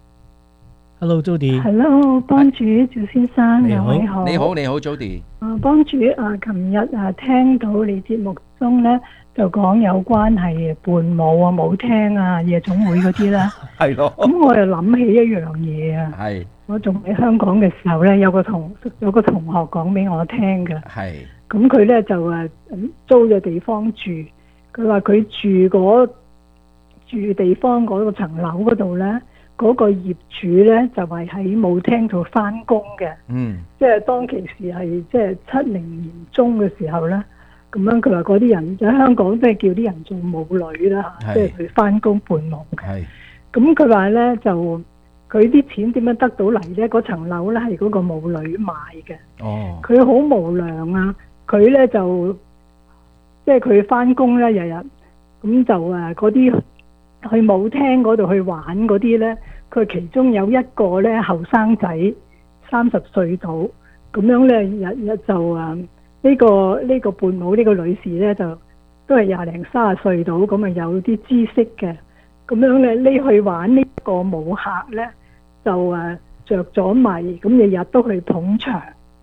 Hello，Jody。 Hello，幫主趙先生，兩位好。 你好，你好，Jody。 啊，幫主啊，琴日啊聽到你節目中咧就講有關係伴舞啊、舞廳啊、夜總會嗰啲啦。 係咯。 咁我又諗起一樣嘢啊。 係。 我仲喺香港嘅時候咧，有個同有個同學講俾我聽嘅。 係。 咁佢咧就誒租咗地方住，佢話佢住嗰住地方嗰個層樓嗰度咧。嗰個業主咧就係喺舞廳度翻工嘅， 嗯， 即係當其時係即係七零年中嘅時候咧，咁樣佢話嗰啲人喺香港即係叫啲人做舞女啦嚇，即係佢翻工伴舞嘅。係，咁佢話咧就佢啲錢點樣得到嚟咧？嗰層樓咧係嗰個舞女買嘅。哦，佢好無良啊！佢咧就即係佢翻工咧日日咁就誒嗰啲。去舞廳嗰度去玩嗰啲呢，佢其中有一個呢後生仔，三十歲到，咁樣呢日日就啊呢、呢個呢、呢個伴舞呢個女士呢，就都係廿零三十歲到，咁啊有啲知識嘅，咁樣呢呢去玩呢個舞客呢，就啊着咗迷，咁日日都去捧場，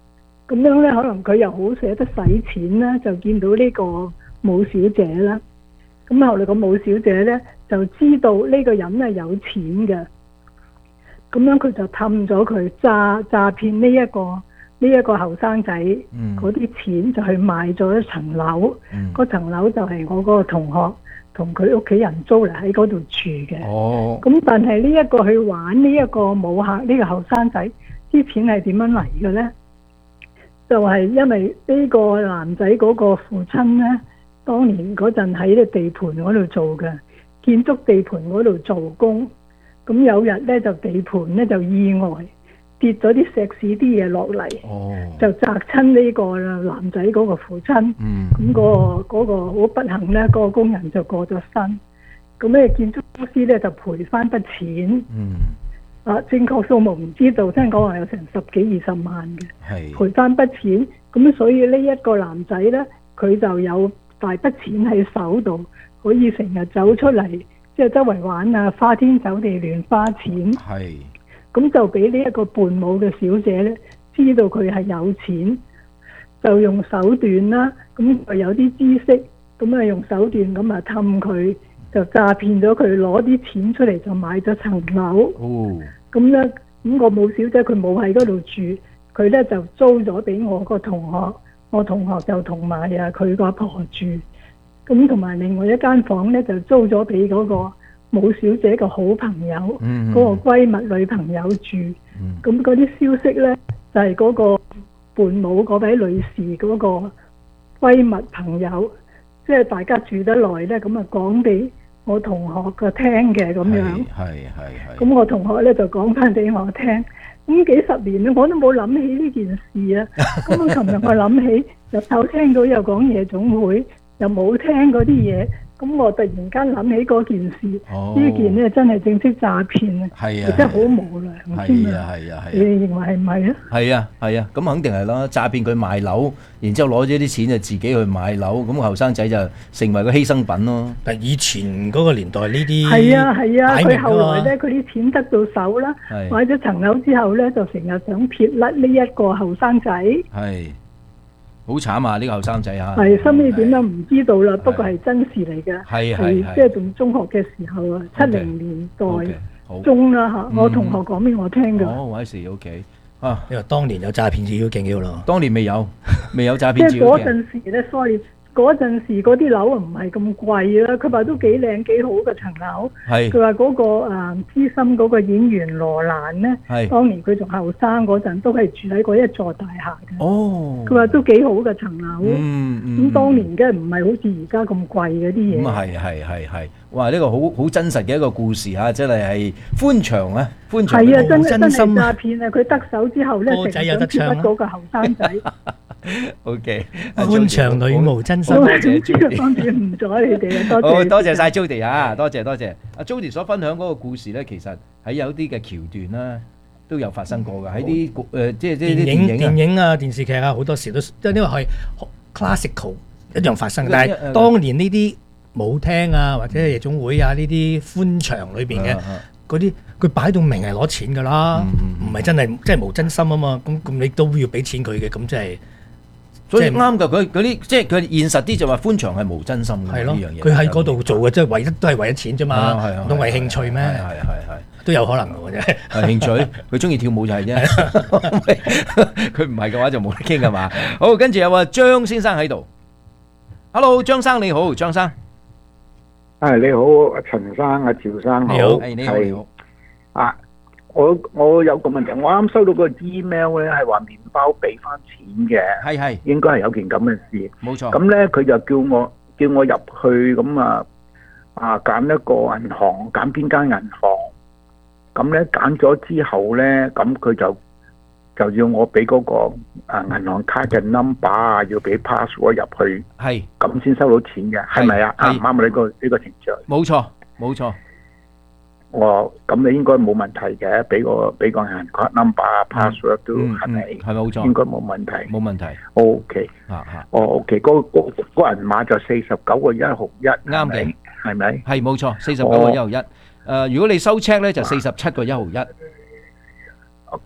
咁樣咧，可能佢又好捨得使錢啦，就見到呢個武小姐啦。咁後來個武小姐咧就知道呢個人係有錢嘅，咁樣佢就氹咗佢詐詐騙呢一個呢一個後生仔嗰啲錢，就去買咗一層樓。嗰層樓就係我嗰個同學同佢屋企人租嚟喺嗰度住嘅。哦，咁但係呢一個去玩呢一個武客呢個後生仔，啲錢係點樣嚟嘅咧？就係因為呢個男仔嗰個父親咧，當年嗰陣喺個地盤嗰度做嘅，建築地盤嗰度做工。咁有日咧就地盤咧就意外跌咗啲石屎啲嘢落嚟，就砸親呢個男仔嗰個父親。咁嗰個嗰個好不幸咧，嗰個工人就過咗身。咁咧建築公司咧就賠翻筆錢。啊，正確數目唔知道，聽講話有成十幾二十萬嘅，賠翻筆錢，咁所以呢一個男仔呢，佢就有大筆錢喺手度，可以成日走出嚟，即係周圍玩啊，花天酒地亂花錢。係，咁就俾呢一個伴舞嘅小姐呢，知道佢係有錢，就用手段啦，咁就有啲知識，咁啊用手段咁啊氹佢，就詐騙咗佢攞啲錢出嚟，就買咗層樓。哦。咁咧，咁個武小姐佢冇喺嗰度住，佢咧就租咗俾我個同學，我同學就同埋啊佢個阿婆住，咁同埋另外一間房咧就租咗俾嗰個武小姐個好朋友，嗰、嗯、個閨蜜女朋友住。咁嗰啲消息咧就係、是、嗰個伴舞嗰位女士嗰個閨蜜朋友，即係大家住得耐咧，咁啊講俾我同學個聽嘅咁樣，係係係。咁我同學咧就講翻俾我聽，咁幾十年咧我都冇諗起呢件事啊。咁我琴日我諗起，日頭聽到又講夜總會，又冇聽嗰啲嘢，咁我突然間諗起嗰件事，呢、哦、件咧真係正式詐騙啊！係啊，真係好無良，係啊係啊係。你哋認為係唔係啊？係啊係啊，咁肯定係啦，詐騙佢賣樓，然之後攞咗啲錢就自己去買樓，咁後生仔就成為個犧牲品咯。但係以前嗰個年代呢啲係啊係啊，佢後來咧佢啲錢得到手啦，買咗層樓之後咧就成日想撇甩呢一個後生仔。係。好慘啊！呢、這個後生仔嚇，係收尾點樣唔知道啦。不過係真事嚟嘅，係係即係仲中學嘅時候啊，七零年代、okay, okay, 中啦嚇、嗯。我同學講俾我聽㗎。哦，嗰時 OK 啊，你話當年有詐騙照妖鏡咯？當年未有，未有詐騙照妖鏡。即係嗰陣時咧，所以嗰陣時嗰啲樓啊唔係咁貴啦。佢話都幾靚幾好嘅層樓。係佢話嗰個誒資深嗰個演員羅蘭咧，係當年佢仲後生嗰陣都係住喺嗰一座大廈嘅。哦，佢話都幾好嘅層樓。嗯嗯。咁當年梗係唔係好似而家咁貴嗰啲嘢。咁啊係係係係，哇！呢、這個好好真實嘅一個故事嚇，真係係歡場啊！歡場係啊，真真係詐騙啊！佢得手之後咧，成日想撇甩嗰個後生仔。O K， 歡場女巫真心，多謝 Judy， 方便唔咗你哋啊，多謝，好多謝晒 Judy 啊，多謝多謝。阿 Judy 所分享嗰個故事咧，其實喺有啲嘅橋段啦，都有發生過嘅，喺啲誒即係即係啲電影、電影啊、電視劇啊，好多時都即係因為係 classical 一樣發生。但係當年呢啲舞廳啊，或者夜總會啊呢啲歡場裏邊嘅嗰啲，佢擺到明係攞錢㗎啦，唔係真係即係無真心啊嘛。咁咁你都要俾錢佢嘅，咁即係。所以啱㗎，佢嗰啲即係佢現實啲就話歡場係無真心嘅呢樣嘢。佢喺嗰度做嘅，即係唯一都係為咗錢啫嘛，唔通為興趣咩？係係係，都有可能嘅啫。係興趣，佢中意跳舞就係啫。佢唔係嘅話就冇得傾㗎嘛。好，跟住有啊張先生喺度。Hello， 張生你好，張生。 係你好，阿陳生、阿趙生好。你好，係你好，你好。啊。我我有個問題，我啱收到個 email 咧，係話麵包俾翻錢嘅，係係應該係有件咁嘅事，冇錯。咁咧佢就叫我叫我入去咁啊啊揀一個銀行，揀邊間銀行。咁咧揀咗之後咧，咁佢就就要我俾嗰個啊銀行卡嘅 number 啊，要俾 password 入去，係咁先收到錢嘅，係咪啊？啱唔啱啊？呢個呢個程序？冇錯，冇錯。我咁你應該冇問題嘅，俾個俾個銀行卡 number 啊 password 都係咪？係冇錯，應該冇問題。冇問題。O K。啊啊。哦 O K，嗰嗰嗰銀碼就四十九個一毫一。啱嘅，係咪？係冇錯，四十九個一毫一。誒，如果你收 check 咧就四十七個一毫一。咁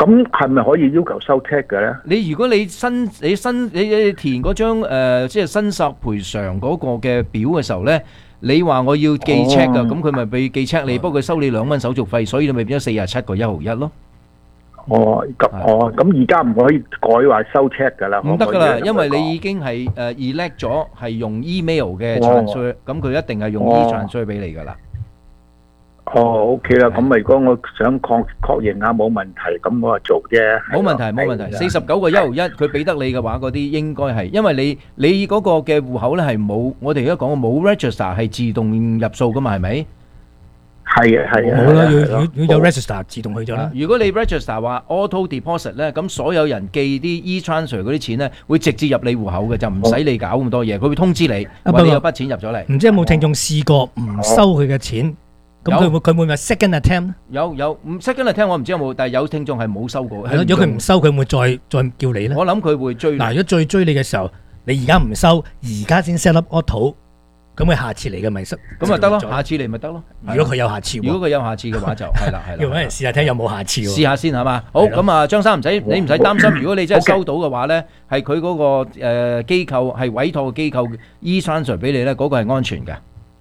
咁係咪可以要求收 check 嘅咧？ 你如果你申你申你你填嗰張誒即係申索賠償嗰個嘅表嘅時候咧，你話我要寄 check 噶，咁佢咪俾寄 check 你，不過佢收你兩蚊手續費，所以你咪變咗四十七個一毫一咯。 哦，咁哦，咁而家唔可以改話收 check 噶啦， 唔得噶啦，因為你已經係誒 elect 咗係用 email 嘅 transfer，咁佢一定係用 e-transfer 俾你噶啦。 哦 ，OK 啦，咁咪如果我想確確認下冇問題，咁我就做啫。 冇問題，冇問題。四十九個一毫一，佢俾得你嘅話，嗰啲應該係，因為你你嗰個嘅戶口咧係冇，我哋而家講嘅冇 register 係自動入數噶嘛，係咪？ 係啊係啊。 冇啦，要要要有 register 自動去咗啦。 如果你 register 話 auto deposit 咧，咁所有人寄啲 e-transfer 嗰啲錢咧，會直接入你戶口嘅，就唔使你搞咁多嘢，佢會通知你話你有筆錢入咗嚟。 唔知有冇聽眾試過唔收佢嘅錢？咁佢會佢會唔會 second attempt？ 有有唔 second attempt 我唔知有冇，但係有聽眾係冇收過。 係咯，如果佢唔收，佢會唔會再再叫你咧？ 我諗佢會追。嗱， 如果再追你嘅時候，你而家唔收，而家先 set up auto，咁佢下次嚟嘅咪收？ 咁咪得咯，下次嚟咪得咯。 如果佢有下次， 如果佢有下次嘅話就係啦係啦。 要揾人試下睇有冇下次喎。 試下先係嘛？好咁啊，張生唔使你唔使擔心，如果你真係收到嘅話咧，係佢嗰個誒機構係委託嘅機構 e-transfer 俾你咧，嗰個係安全嘅。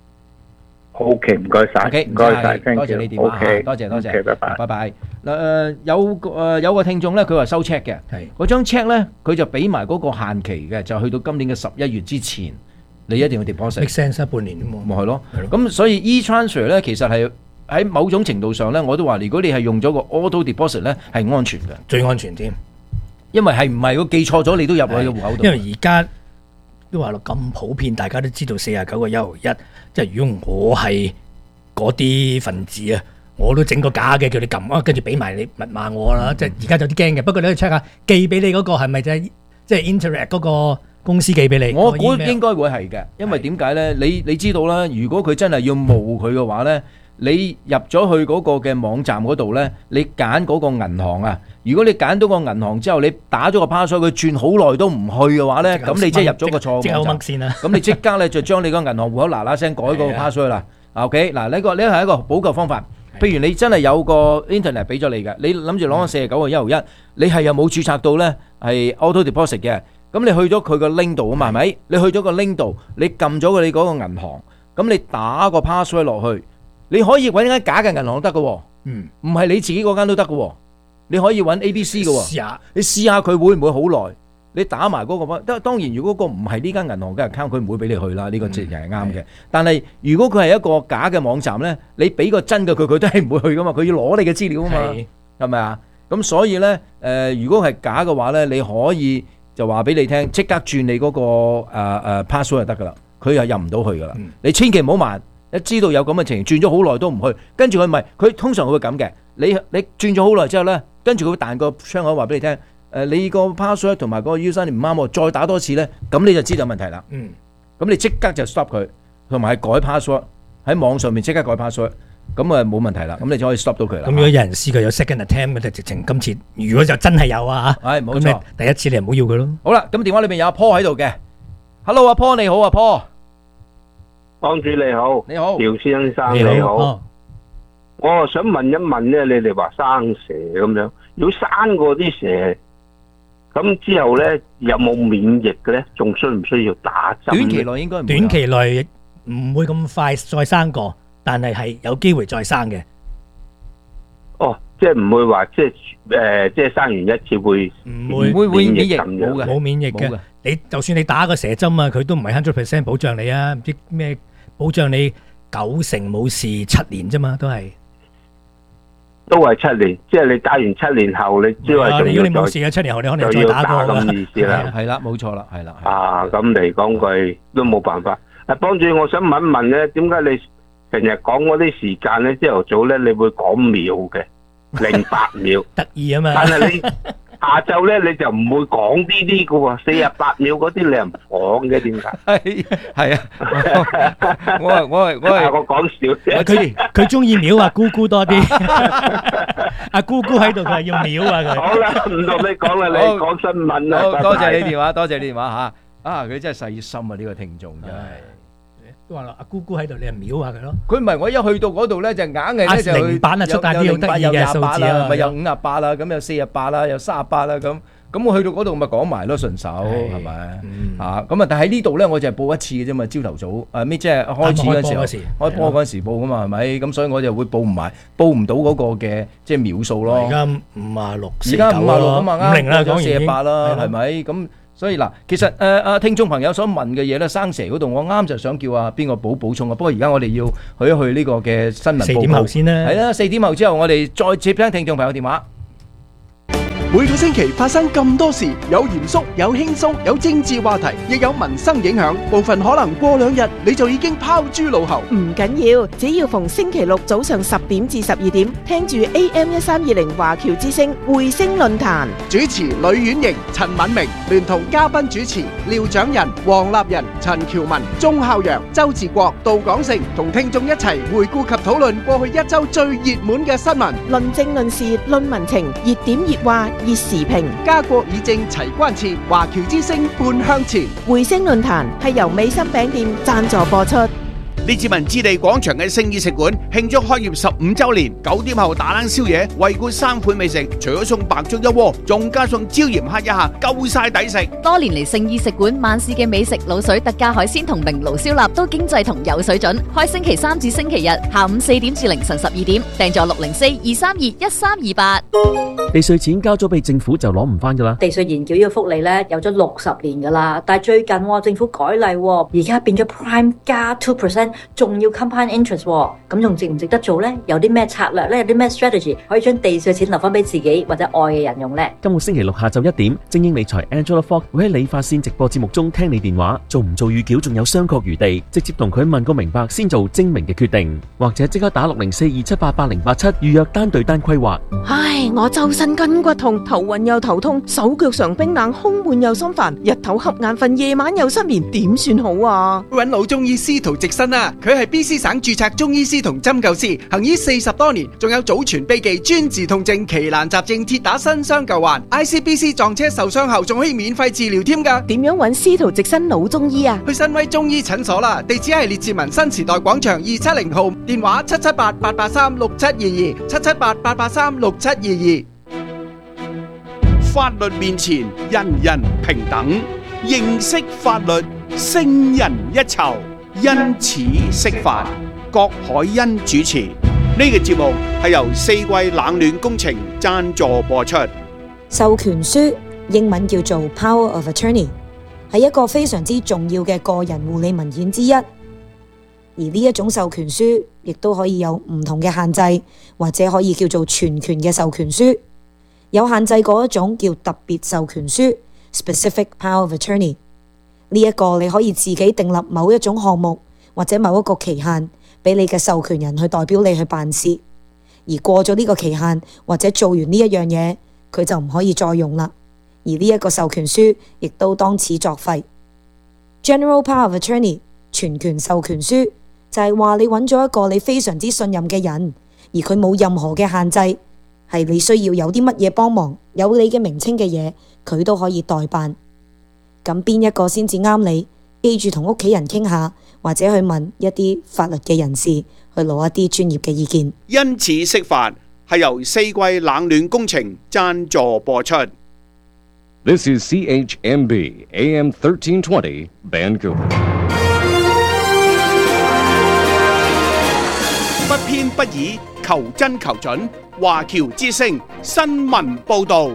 O.K. 唔該曬，唔該曬， 多謝你電話嚇，多謝多謝，拜拜，拜拜。嗱誒有個誒有個聽眾咧，佢話收 check 嘅，嗰張 check 咧佢就俾埋嗰個限期嘅，就去到今年嘅十一月之前，你一定要 deposit。 make sense 半年啫嘛。 咪係咯，咁所以 e-transfer 咧其實係喺某種程度上咧，我都話如果你係用咗個 auto deposit 咧係安全嘅， 最安全添， 因為係唔係個記錯咗你都入去個戶口度。 因為而家都話咯咁普遍，大家都知道四十九個一毫一。即係如果我係嗰啲分子啊，我都整個假嘅，叫你撳啊，跟住俾埋你密碼我啦。嗯、即係而家有啲驚嘅，不過你可以 check 下寄俾你嗰個係咪就係即係 Interact 嗰個公司寄俾你？ 我估應該會係嘅，因為點解咧？你你知道啦，如果佢真係要冒佢嘅話咧，你入咗去嗰個嘅網站嗰度咧，你揀嗰個銀行啊。如果你揀到個銀行之後，你打咗個 password，佢轉好耐都唔去嘅話咧，咁你即係入咗個錯嘅網站。咁你即刻咧就將你個銀行戶口嗱嗱聲改個 password 啦。OK，嗱呢個呢係一個補救方法。譬如你真係有個 internet 俾咗你嘅，你諗住攞個四十九個一毫一，你係又冇註冊到咧係 auto deposit 嘅，咁你去咗佢個 link 度啊嘛，係咪？你去咗個 link 度，你撳咗佢你嗰個銀行，咁你打個 password 落去，你可以揾間假嘅銀行都得嘅，嗯，唔係你自己嗰間都得嘅。你可以揾 A B C 嘅喎，試下你試下佢會唔會好耐？你打埋嗰個方，當當然如果個唔係呢間銀行嘅 account，佢唔會俾你去啦。呢個直情係啱嘅。但係如果佢係一個假嘅網站咧，你俾個真嘅佢，佢都係唔會去噶嘛。佢要攞你嘅資料啊嘛，係咪啊？咁所以咧，誒，如果係假嘅話咧，你可以就話俾你聽，即刻轉你嗰個誒誒 password 就得噶啦。佢又入唔到去噶啦。你千祈唔好慢，一知道有咁嘅情形，轉咗好耐都唔去，跟住佢咪佢通常會咁嘅。你你轉咗好耐之後咧。跟住佢會彈個窗口話俾你聽，誒你個 password 同埋個 username 唔啱喎，再打多次咧，咁你就知道有問題啦。嗯，咁你即刻就 stop 佢，同埋改 password 喺網上面即刻改 password，咁啊冇問題啦。咁你就可以 stop 到佢啦。 咁如果有人試過有 second attempt 嘅，就直情今次如果就真係有啊嚇， 係冇錯。 第一次你唔好要佢咯。 好啦，咁電話裏邊有阿 Paul 喺度嘅 ，Hello 阿 Paul 你好啊 Paul， 幫主你好， 你好， 廖先生你好。我想問一問咧，你哋話生蛇咁樣，如果生過啲蛇，咁之後咧有冇免疫嘅咧？仲需唔需要打針？ 短期內應該唔會。 短期內唔會咁快再生過，但係係有機會再生嘅。 哦，即係唔會話即係誒、呃，即係生完一次會唔會會免疫咁樣冇嘅，冇免疫嘅。你就算你打個蛇針啊，佢都唔係 hundred percent 保障你啊，唔知咩保障你九成冇事七年啫嘛，都係。 都係七年，即係你打完七年後，你只係仲要再。如果你冇事嘅七年後，你可能再打過咁意思啦。 係啦，冇錯啦，係啦。 啊，咁嚟講句都冇辦法。啊，幫主，我想問一問咧，點解你成日講嗰啲時間咧？朝頭早咧，你會講秒嘅零八秒， 得意啊嘛。 但係你下晝咧，你就唔會講呢啲嘅喎，四十八秒嗰啲你又唔講嘅，點解？ 係係啊，我係我係我係我講笑啫。 佢佢中意秒啊，姑姑多啲。阿姑姑喺度，佢係要秒啊佢。 好啦，唔同你講啦，你講新聞啦。 好，多謝你電話，多謝你電話嚇。啊，佢真係細心啊，呢個聽眾真係。 話阿姑姑喺度，你係瞄下佢咯。 佢唔係，我一去到嗰度咧就硬係咧就零版啊出大啲好得意嘅數字啊， 咪有五十八啦，咁有四十八啦，有三十八啦咁。咁我去到嗰度咪講埋咯，順手係咪嚇？咁啊，但喺呢度咧，我就係報一次嘅啫嘛。朝頭早誒咩即係開始嗰陣時候，開波嗰陣時報噶嘛，係咪？咁所以我就會報唔埋，報唔到嗰個嘅即係秒數咯。 而家五啊六， 而家五啊六啊嘛，啱五零啦，講四十八啦，係咪？咁所以嗱，其實誒啊聽眾朋友所問嘅嘢咧，生蛇嗰度我啱就想叫啊邊個補補充啊。不過而家我哋要去一去呢個嘅新聞報告。四點後先啦。係啦，四點後之後我哋再接聽聽眾朋友電話。 每個星期發生咁多事，有嚴肅，有輕鬆，有政治話題，亦有民生影響。部分可能過兩日你就已經拋諸腦後。 唔緊要，只要逢星期六早上十點至十二點，聽住 A M 一三二零華僑之聲匯聲論壇， 主持呂婉瑩、陳敏明，聯同嘉賓主持廖長仁、黃立仁、陳喬文、鐘孝陽、周志國、杜廣成，同聽眾一齊回顧及討論過去一周最熱門嘅新聞， 論政論事論民情，熱點熱話熱時評， 家國議政齊關切，華僑之聲半向前。 匯聲論壇係由美心餅店贊助播出。 列治文置地廣場嘅聖意食館慶祝開業十五週年，九點後打冷宵夜，惠顧三款美食，除咗送白粥一鍋，仲加送椒鹽蝦一下，夠晒抵食。 多年嚟聖意食館萬事嘅美食、滷水、特價海鮮同明爐燒臘都經濟同有水準。開星期三至星期日下午四點至凌晨十二點，訂座六零四二三二一三二八。 地稅錢交咗俾政府就攞唔翻噶啦。 地稅延繳呢個福利咧有咗六十年噶啦，但係最近、哦、政府改例、哦，而家變咗 Prime 加 two percent， 仲要 compound interest， 咁、哦、仲值唔值得做呢？有啲咩策略呢？有啲咩 strategy 可以將地稅錢留翻俾自己或者愛嘅人用呢？ 今個星期六下晝一點，精英理財 Angela Fox 會喺理髮線直播節目中聽你電話，做唔做預繳仲有商榷餘地，直接同佢問個明白先做精明嘅決定，或者即刻打六零四二七八八零八七預約單對單規劃。 唉，我周身筋骨痛，頭暈又頭痛，手腳常冰冷，胸悶又心煩，日頭瞌眼瞓，夜晚又失眠，點算好啊？ 揾老中醫司徒直新啊，佢係 B C 省註冊中醫師同針灸師，行醫四十多年，仲有祖傳秘技專治痛症、奇難雜症、鐵打新傷舊患。I C B C 撞車受傷後仲可以免費治療添㗎。 點樣揾司徒直新老中醫啊？ 去新威中醫診所啦，地址係列治文新時代廣場二七零號，電話七七八八八三六七二二，七七八八八三六七二二。 法律面前人人平等，認識法律勝人一籌，因此釋法。郭海欣主持，呢、這個節目係由四季冷暖工程贊助播出。 授權書英文叫做 Power of Attorney， 係一個非常之重要嘅個人護理文件之一。而呢一種授權書亦都可以有唔同嘅限制，或者可以叫做全權嘅授權書。有限制嗰一種叫特別授權書 Specific Power of Attorney。 呢一個你可以自己訂立某一種項目或者某一個期限俾你嘅授權人去代表你去辦事，而過咗呢個期限或者做完呢一樣嘢，佢就唔可以再用啦。而呢一個授權書亦都當此作廢。 General Power of Attorney 全權授權書就係話你揾咗一個你非常之信任嘅人，而佢冇任何嘅限制，係你需要有啲乜嘢幫忙，有你嘅名稱嘅嘢，佢都可以代辦。咁邊一個先至啱你？記住同屋企人傾下，或者去問一啲法律嘅人士，去攞一啲專業嘅意見。 因此釋法係由四季冷暖工程贊助播出。 This is C H M B A M thirteen twenty Vancouver。 不偏不倚，求真求準，華僑之聲新聞報導。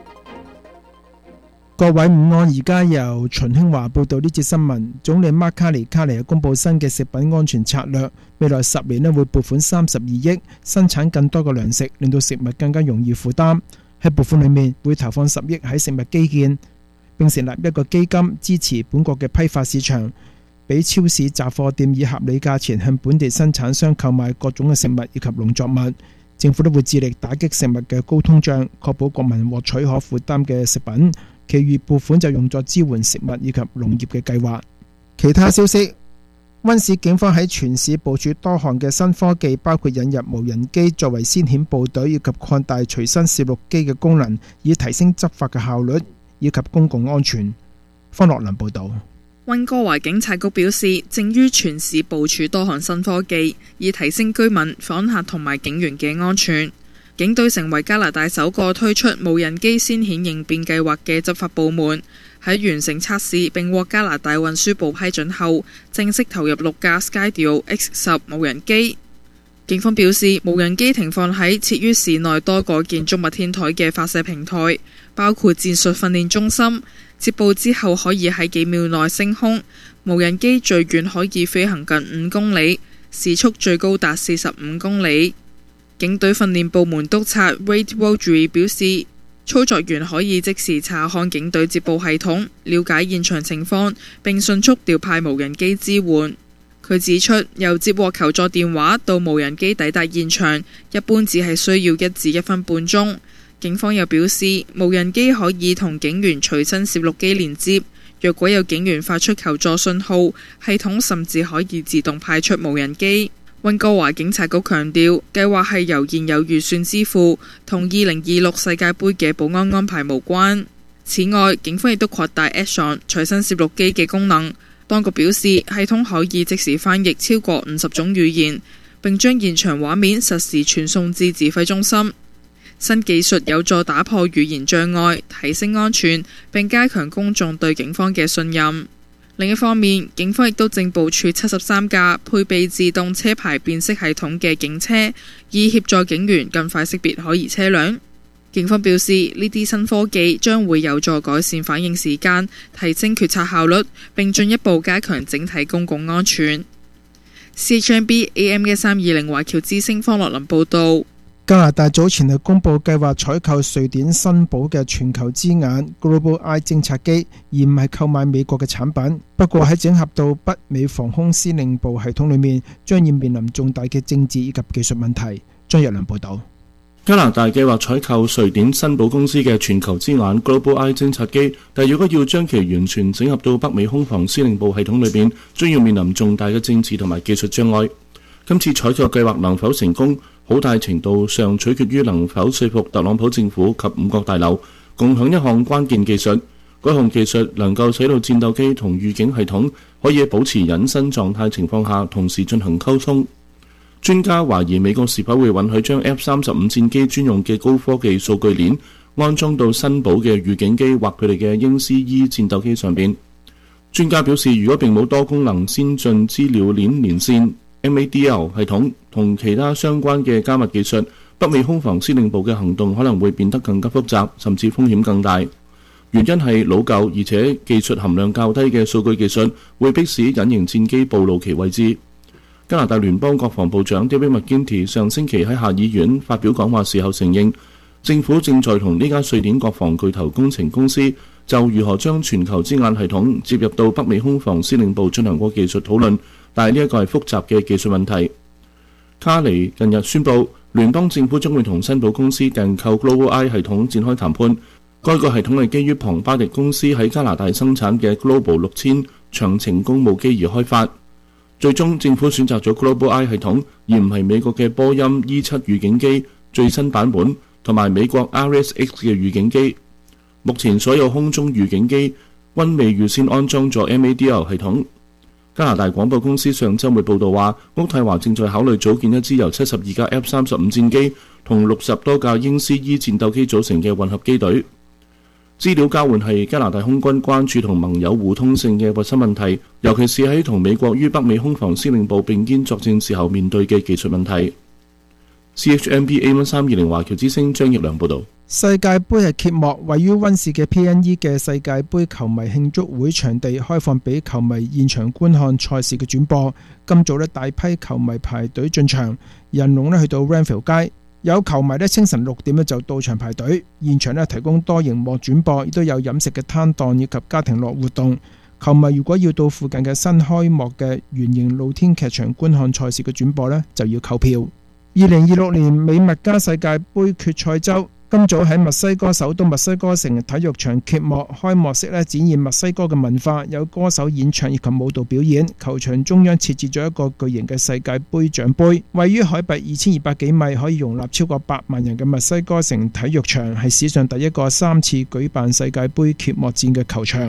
各位午安，而家由秦興華報道呢節新聞。總理馬卡尼卡尼公布新嘅食品安全策略，未來十年咧會撥款三十二億，生產更多嘅糧食，令到食物更加容易負擔。喺撥款裏面會投放十億喺食物基建，並成立一個基金支持本國嘅批發市場，俾超市雜貨店以合理價錢向本地生產商購買各種嘅食物以及農作物。政府都會致力打擊食物嘅高通脹，確保國民獲取可負擔嘅食品。其餘撥款就用作支援食物以及農業嘅計劃。其他消息，溫市警方喺全市部署多項嘅新科技，包括引入無人機作為先遣部隊，以及擴大隨身攝錄機嘅功能，以提升執法嘅效率以及公共安全。方樂林報導。 溫哥華警察局表示，正於全市部署多項新科技，以提升居民、訪客同埋警員嘅安全。警隊成為加拿大首個推出無人機先遣應變計劃嘅執法部門。喺完成測試並獲加拿大運輸部批准後，正式投入六架 Skydio X 十無人機。警方表示，無人機停放喺設於市內多個建築物天台嘅發射平台，包括戰術訓練中心。接報之後可以喺幾秒內升空，無人機最遠可以飛行近五公里，時速最高達四十五公里。警隊訓練部門督察 Wade Waldry 表示，操作員可以即時查看警隊接報系統，了解現場情況，並迅速調派無人機支援。佢指出，由接獲求助電話到無人機抵達現場，一般只係需要一至一分半鐘。警方又表示，無人機可以同警員隨身攝錄機連接，若果有警員發出求助信號，系統甚至可以自動派出無人機。溫哥華警察局強調，計劃係由現有預算支付，同二零二六世界盃嘅保安安排無關。此外，警方亦都擴大 Action 隨身攝錄機嘅功能。當局表示，系統可以即時翻譯超過五十種語言，並將現場畫面實時傳送至指揮中心。新技術有助打破語言障礙，提升安全，並加強公眾對警方嘅信任。另一方面，警方亦都正部署七十三架配備自動車牌辨識系統嘅警車，以協助警員更快識別可疑車輛。警方表示，呢啲新科技將會有助改善反應時間，提升決策效率，並進一步加強整體公共安全。C H M B A M 一三二零華僑之聲方樂林報導。 加拿大早前係公布計劃採購瑞典新寶嘅全球之眼 Global Eye 偵察機，而唔係購買美國嘅產品。不過喺整合到北美防空司令部系統裏面，將要面臨重大嘅政治以及技術問題。張日良報導。 加拿大計劃採購瑞典新寶公司嘅全球之眼 Global Eye 偵察機，但如果要將其完全整合到北美空防司令部系統裏邊，將要面臨重大嘅政治同埋技術障礙。今次採購計劃能否成功，好大程度上取決於能否說服特朗普政府及五角大樓共享一項關鍵技術。該項技術能夠使到戰鬥機同預警系統可以保持隱身狀態情況下同時進行溝通。專家懷疑美國是否會允許將 F 三十五戰機專用嘅高科技數據鏈安裝到新寶嘅預警機或佢哋嘅鷹 C E 戰鬥機上邊。專家表示，如果並冇多功能先進資料鏈連線 M A D L 系統同其他相關嘅加密技術，北美空防司令部嘅行動可能會變得更加複雜，甚至風險更大。原因係老舊而且技術含量較低嘅數據技術會迫使隱形戰機暴露其位置。加拿大聯邦國防部長 David McGuinty 上星期喺下議院發表講話時候承認，政府正在同呢間瑞典國防巨頭工程公司就如何將全球之眼系統接入到北美空防司令部進行過技術討論，但係呢一個係複雜嘅技術問題。卡尼近日宣布，聯邦政府將會同新寶公司訂購 Global Eye 系統展開談判。該個系統係基於龐巴迪公司喺加拿大生產嘅 Global 六千長程公務機而開發。最終政府選擇咗 Global Eye 系統，而唔係美國嘅波音 E 七預警機最新版本同埋美國 R S X 嘅預警機。目前所有空中預警機均未預先安裝咗 M A D L 系統。加拿大廣播公司上週末報道話，渥太華正在考慮組建一支由七十二架 F 三十五戰機同六十多架鷹 C E 戰鬥機組成嘅混合機隊。資料交換係加拿大空軍關注同盟友互通性嘅核心問題，尤其是喺同美國於北美空防司令部並肩作戰時候面對嘅技術問題。C H M B A 一三二零華僑之聲張益良報導。 世界盃係揭幕，位於溫氏嘅 P N E 嘅世界盃球迷慶祝會場地開放俾球迷現場觀看賽事嘅轉播。今早呢，大批球迷排隊進場，人龍呢去到 Renfield 街。有球迷咧清晨六點咧就到場排隊，現場咧提供多螢幕轉播，亦都有飲食嘅攤檔以及家庭樂活動。球迷如果要到附近嘅新開幕嘅圓形露天劇場觀看賽事嘅轉播咧，就要購票。二零二六年美墨加世界盃決賽周今早喺墨西哥首都墨西哥城體育場揭幕，開幕式咧展現墨西哥嘅文化，有歌手演唱以及舞蹈表演。球場中央設置咗一個巨型嘅世界盃獎盃，位於海拔二千二百幾米，可以容納超過百萬人嘅墨西哥城體育場係史上第一個三次舉辦世界盃揭幕戰嘅球場。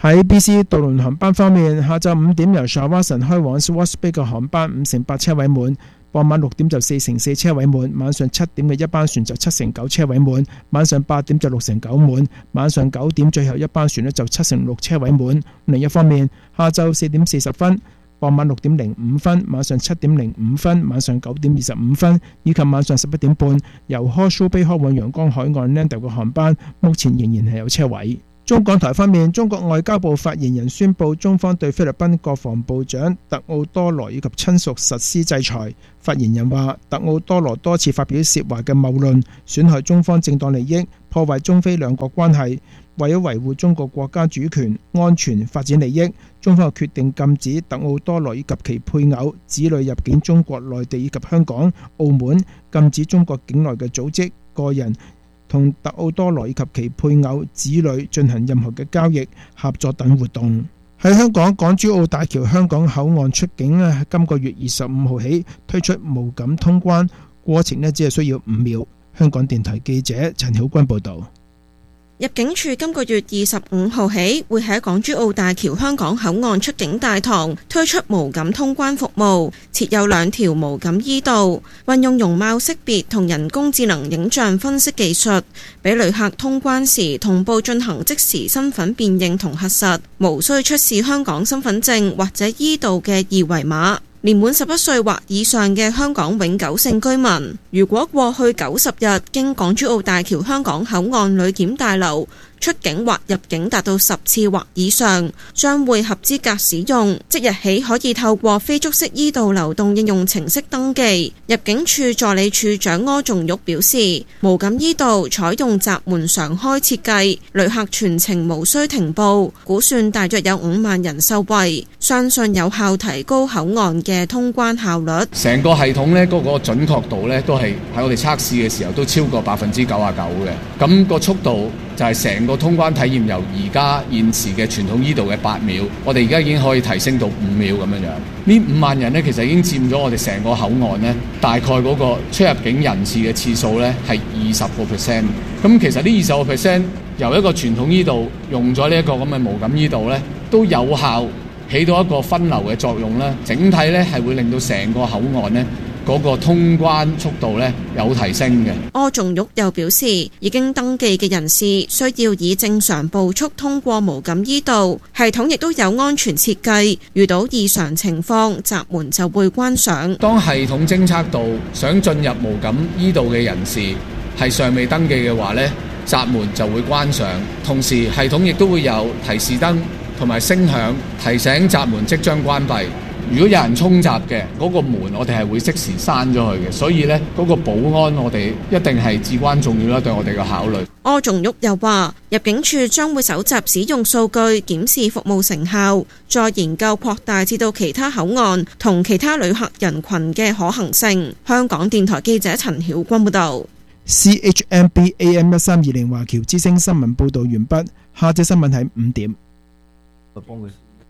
喺 B C 渡輪航班方面，下晝五點由 Shawarson 開往 Swartz Bay 嘅航班五成八車位滿，傍晚六點就四成四車位滿，晚上七點嘅一班船就七成九車位滿，晚上八點就六成九滿，晚上九點最後一班船呢就七成六車位滿。另一方面，下晝四點四十分、傍晚六點零五分、晚上七點零五分、晚上九點二十五分以及晚上十一點半由 Horseshoe Bay 開往陽光海岸 Lando 嘅航班，目前仍然係有車位。中港台方面，中國外交部發言人宣布，中方對菲律賓國防部長特奧多羅以及親屬實施制裁。發言人話，特奧多羅多次發表涉華嘅謬論，損害中方正當利益，破壞中菲兩國關係。為咗維護中國國家主權、安全、發展利益，中方決定禁止特奧多羅以及其配偶、子女入境中國內地以及香港、澳門，禁止中國境內嘅組織、個人同特奧多羅以及其配偶、子女進行任何嘅交易、合作等活動。喺香港港珠澳大橋香港口岸出境咧，今個月二十五號起推出無感通關，過程咧只係需要五秒。香港電台記者陳曉君報導。 入境處今個月二十五號起會喺港珠澳大橋香港口岸出境大堂推出無感通關服務，設有兩條無感 E 道，運用容貌識別同人工智能影像分析技術，俾旅客通關時同步進行即時身份辨認同核實，無需出示香港身份證或者 E 道嘅二維碼。年滿十一歲或以上嘅香港永久性居民，如果過去九十日經港珠澳大橋香港口岸旅檢大樓出境或入境達到十次或以上，將會合資格使用。即日起可以透過非觸式 E 道流動應用程式登記。入境處助理處長柯仲玉表示，無感 E 道採用閘門常開設計，旅客全程無需停步，估算大約有五萬人受惠，相信有效提高口岸嘅通關效率。 成個系統呢，嗰個準確度呢，都係喺我哋測試嘅時候都超過百分之九十九嘅。咁個速度就係成個通關體驗由而家現時嘅傳統 E 道嘅八秒，我哋而家已經可以提升到五秒咁樣樣。呢五萬人呢，其實已經佔咗我哋成個口岸呢，大概嗰個出入境人次嘅次數呢，係二十個 percent。咁其實呢二十個 percent 由一個傳統 E 道用咗呢一個咁嘅無感 E 道呢，都有效起到一個分流嘅作用啦。整體呢係會令到成個口岸呢，嗰個通關速度咧有提升嘅。 柯仲玉又表示，已經登記嘅人士需要以正常步速通過無感 E 道，系統亦都有安全設計，遇到異常情況，閘門就會關上。 當系統偵測到想進入無感 E 道嘅人士係尚未登記嘅話咧，閘門就會關上。同時系統亦都會有提示燈同埋聲響提醒閘門即將關閉。如果有人衝閘嘅嗰個門，我哋係會即時閂咗佢嘅，所以呢嗰個保安我哋一定係至關重要啦，對我哋嘅考慮。 柯仲玉又話，入境處將會搜集使用數據，檢視服務成效，再研究擴大至到其他口岸同其他旅客人群嘅可行性。香港電台記者陳曉君報導。 C H M B A M 一三二零華僑之聲新聞報導完畢，下隻新聞喺五點。我幫佢。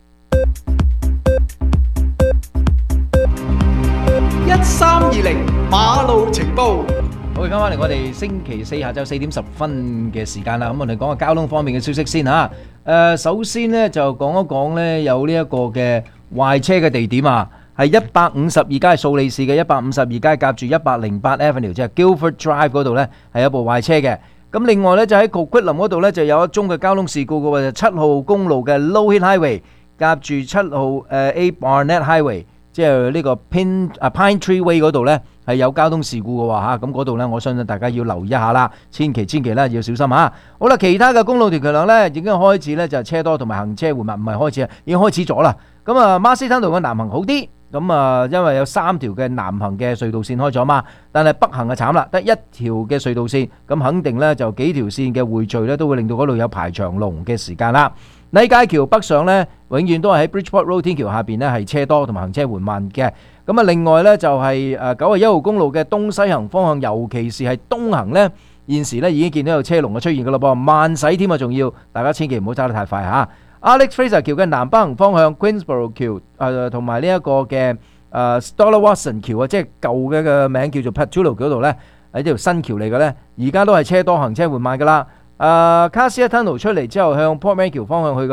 一三二零馬路情報。 好，而家翻嚟我哋星期四下晝四點十分嘅時間啦。咁我哋講下交通方面嘅消息先吓。誒，首先呢就講一講呢有呢一個嘅壞車嘅地點啊，係一百五十二街掃利市嘅一百五十二街夾住一百零八 Avenue， 即係 Guildford Drive 嗰度呢係有部壞車嘅。咁另外呢就喺 Coquitlam 嗰度呢就有一宗嘅交通事故嘅話，就七號公路嘅 Low Hill Highway 夾住七號誒 A Barnett Highway。即係呢個 Pine 啊 Pine Tree Way 嗰度呢係有交通事故嘅話嚇，咁嗰度呢我相信大家要留意一下啦，千祈千祈咧要小心嚇。好啦，其他嘅公路條橋量呢已經開始呢就係車多同埋行車緩慢，唔係開始啊，已經開始咗啦。咁啊，Marsden道嘅南行好啲，咁啊因為有三條嘅南行嘅隧道線開咗嘛，但係北行就慘啦，得一條嘅隧道線，咁肯定呢就幾條線嘅匯聚呢都會令到嗰度有排長龍嘅時間啦。禮街橋北上呢，永遠都係喺 Bridgeport Road 天橋下邊呢係車多同埋行車緩慢嘅。咁啊，另外呢，就係誒九十一號公路嘅東西行方向，尤其是係東行呢，現時呢已經見到有車龍嘅出現噶啦噃，慢駛添啊，仲要大家千祈唔好揸得太快嚇。Alex Fraser 橋嘅南北行方向 Queensborough 橋誒同埋呢一個嘅誒 Stoller Watson 橋啊，即係舊嘅嘅名叫做 Patullo 嗰度呢，喺條新橋嚟嘅呢，而家都係車多行車緩慢噶啦。誒、uh, Cassia Tunnel 出嚟之後，向 Port Macquarie 橋方向去嘅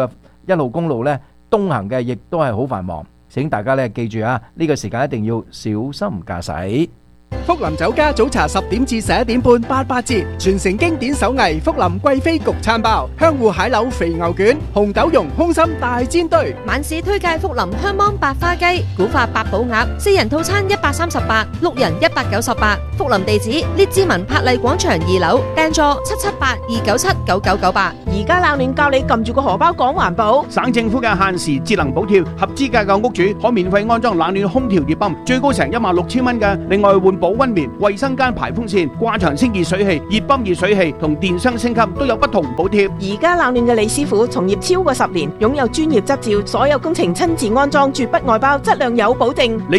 一號公路呢東行嘅亦都係好繁忙，請大家呢記住啊，呢個時間一定要小心駕駛。 福林酒家早茶十點至十一點半八八折，傳承經典手藝福林貴妃焗餐包、香芋蟹柳肥牛卷、紅豆蓉空心大煎堆。 晚市推介福林香芒百花雞、古法八寶鴨，四人套餐一百三十八，六人一百九十八。福林地址：列治文柏麗廣場二樓，訂座七七八二九七九九九八。 而家冷暖教你撳住個荷包講環保。 省政府嘅限時節能補貼，合資格嘅屋主可免費安裝冷暖空調熱泵，最高成一萬六千蚊嘅。另外換保溫棉、衛生間排風扇、掛牆清潔水器、熱泵熱水器同電箱升級都有不同補貼。 而家冷暖嘅李師傅從業超過十年，擁有專業執照，所有工程親自安裝，絕不外包，質量有保證。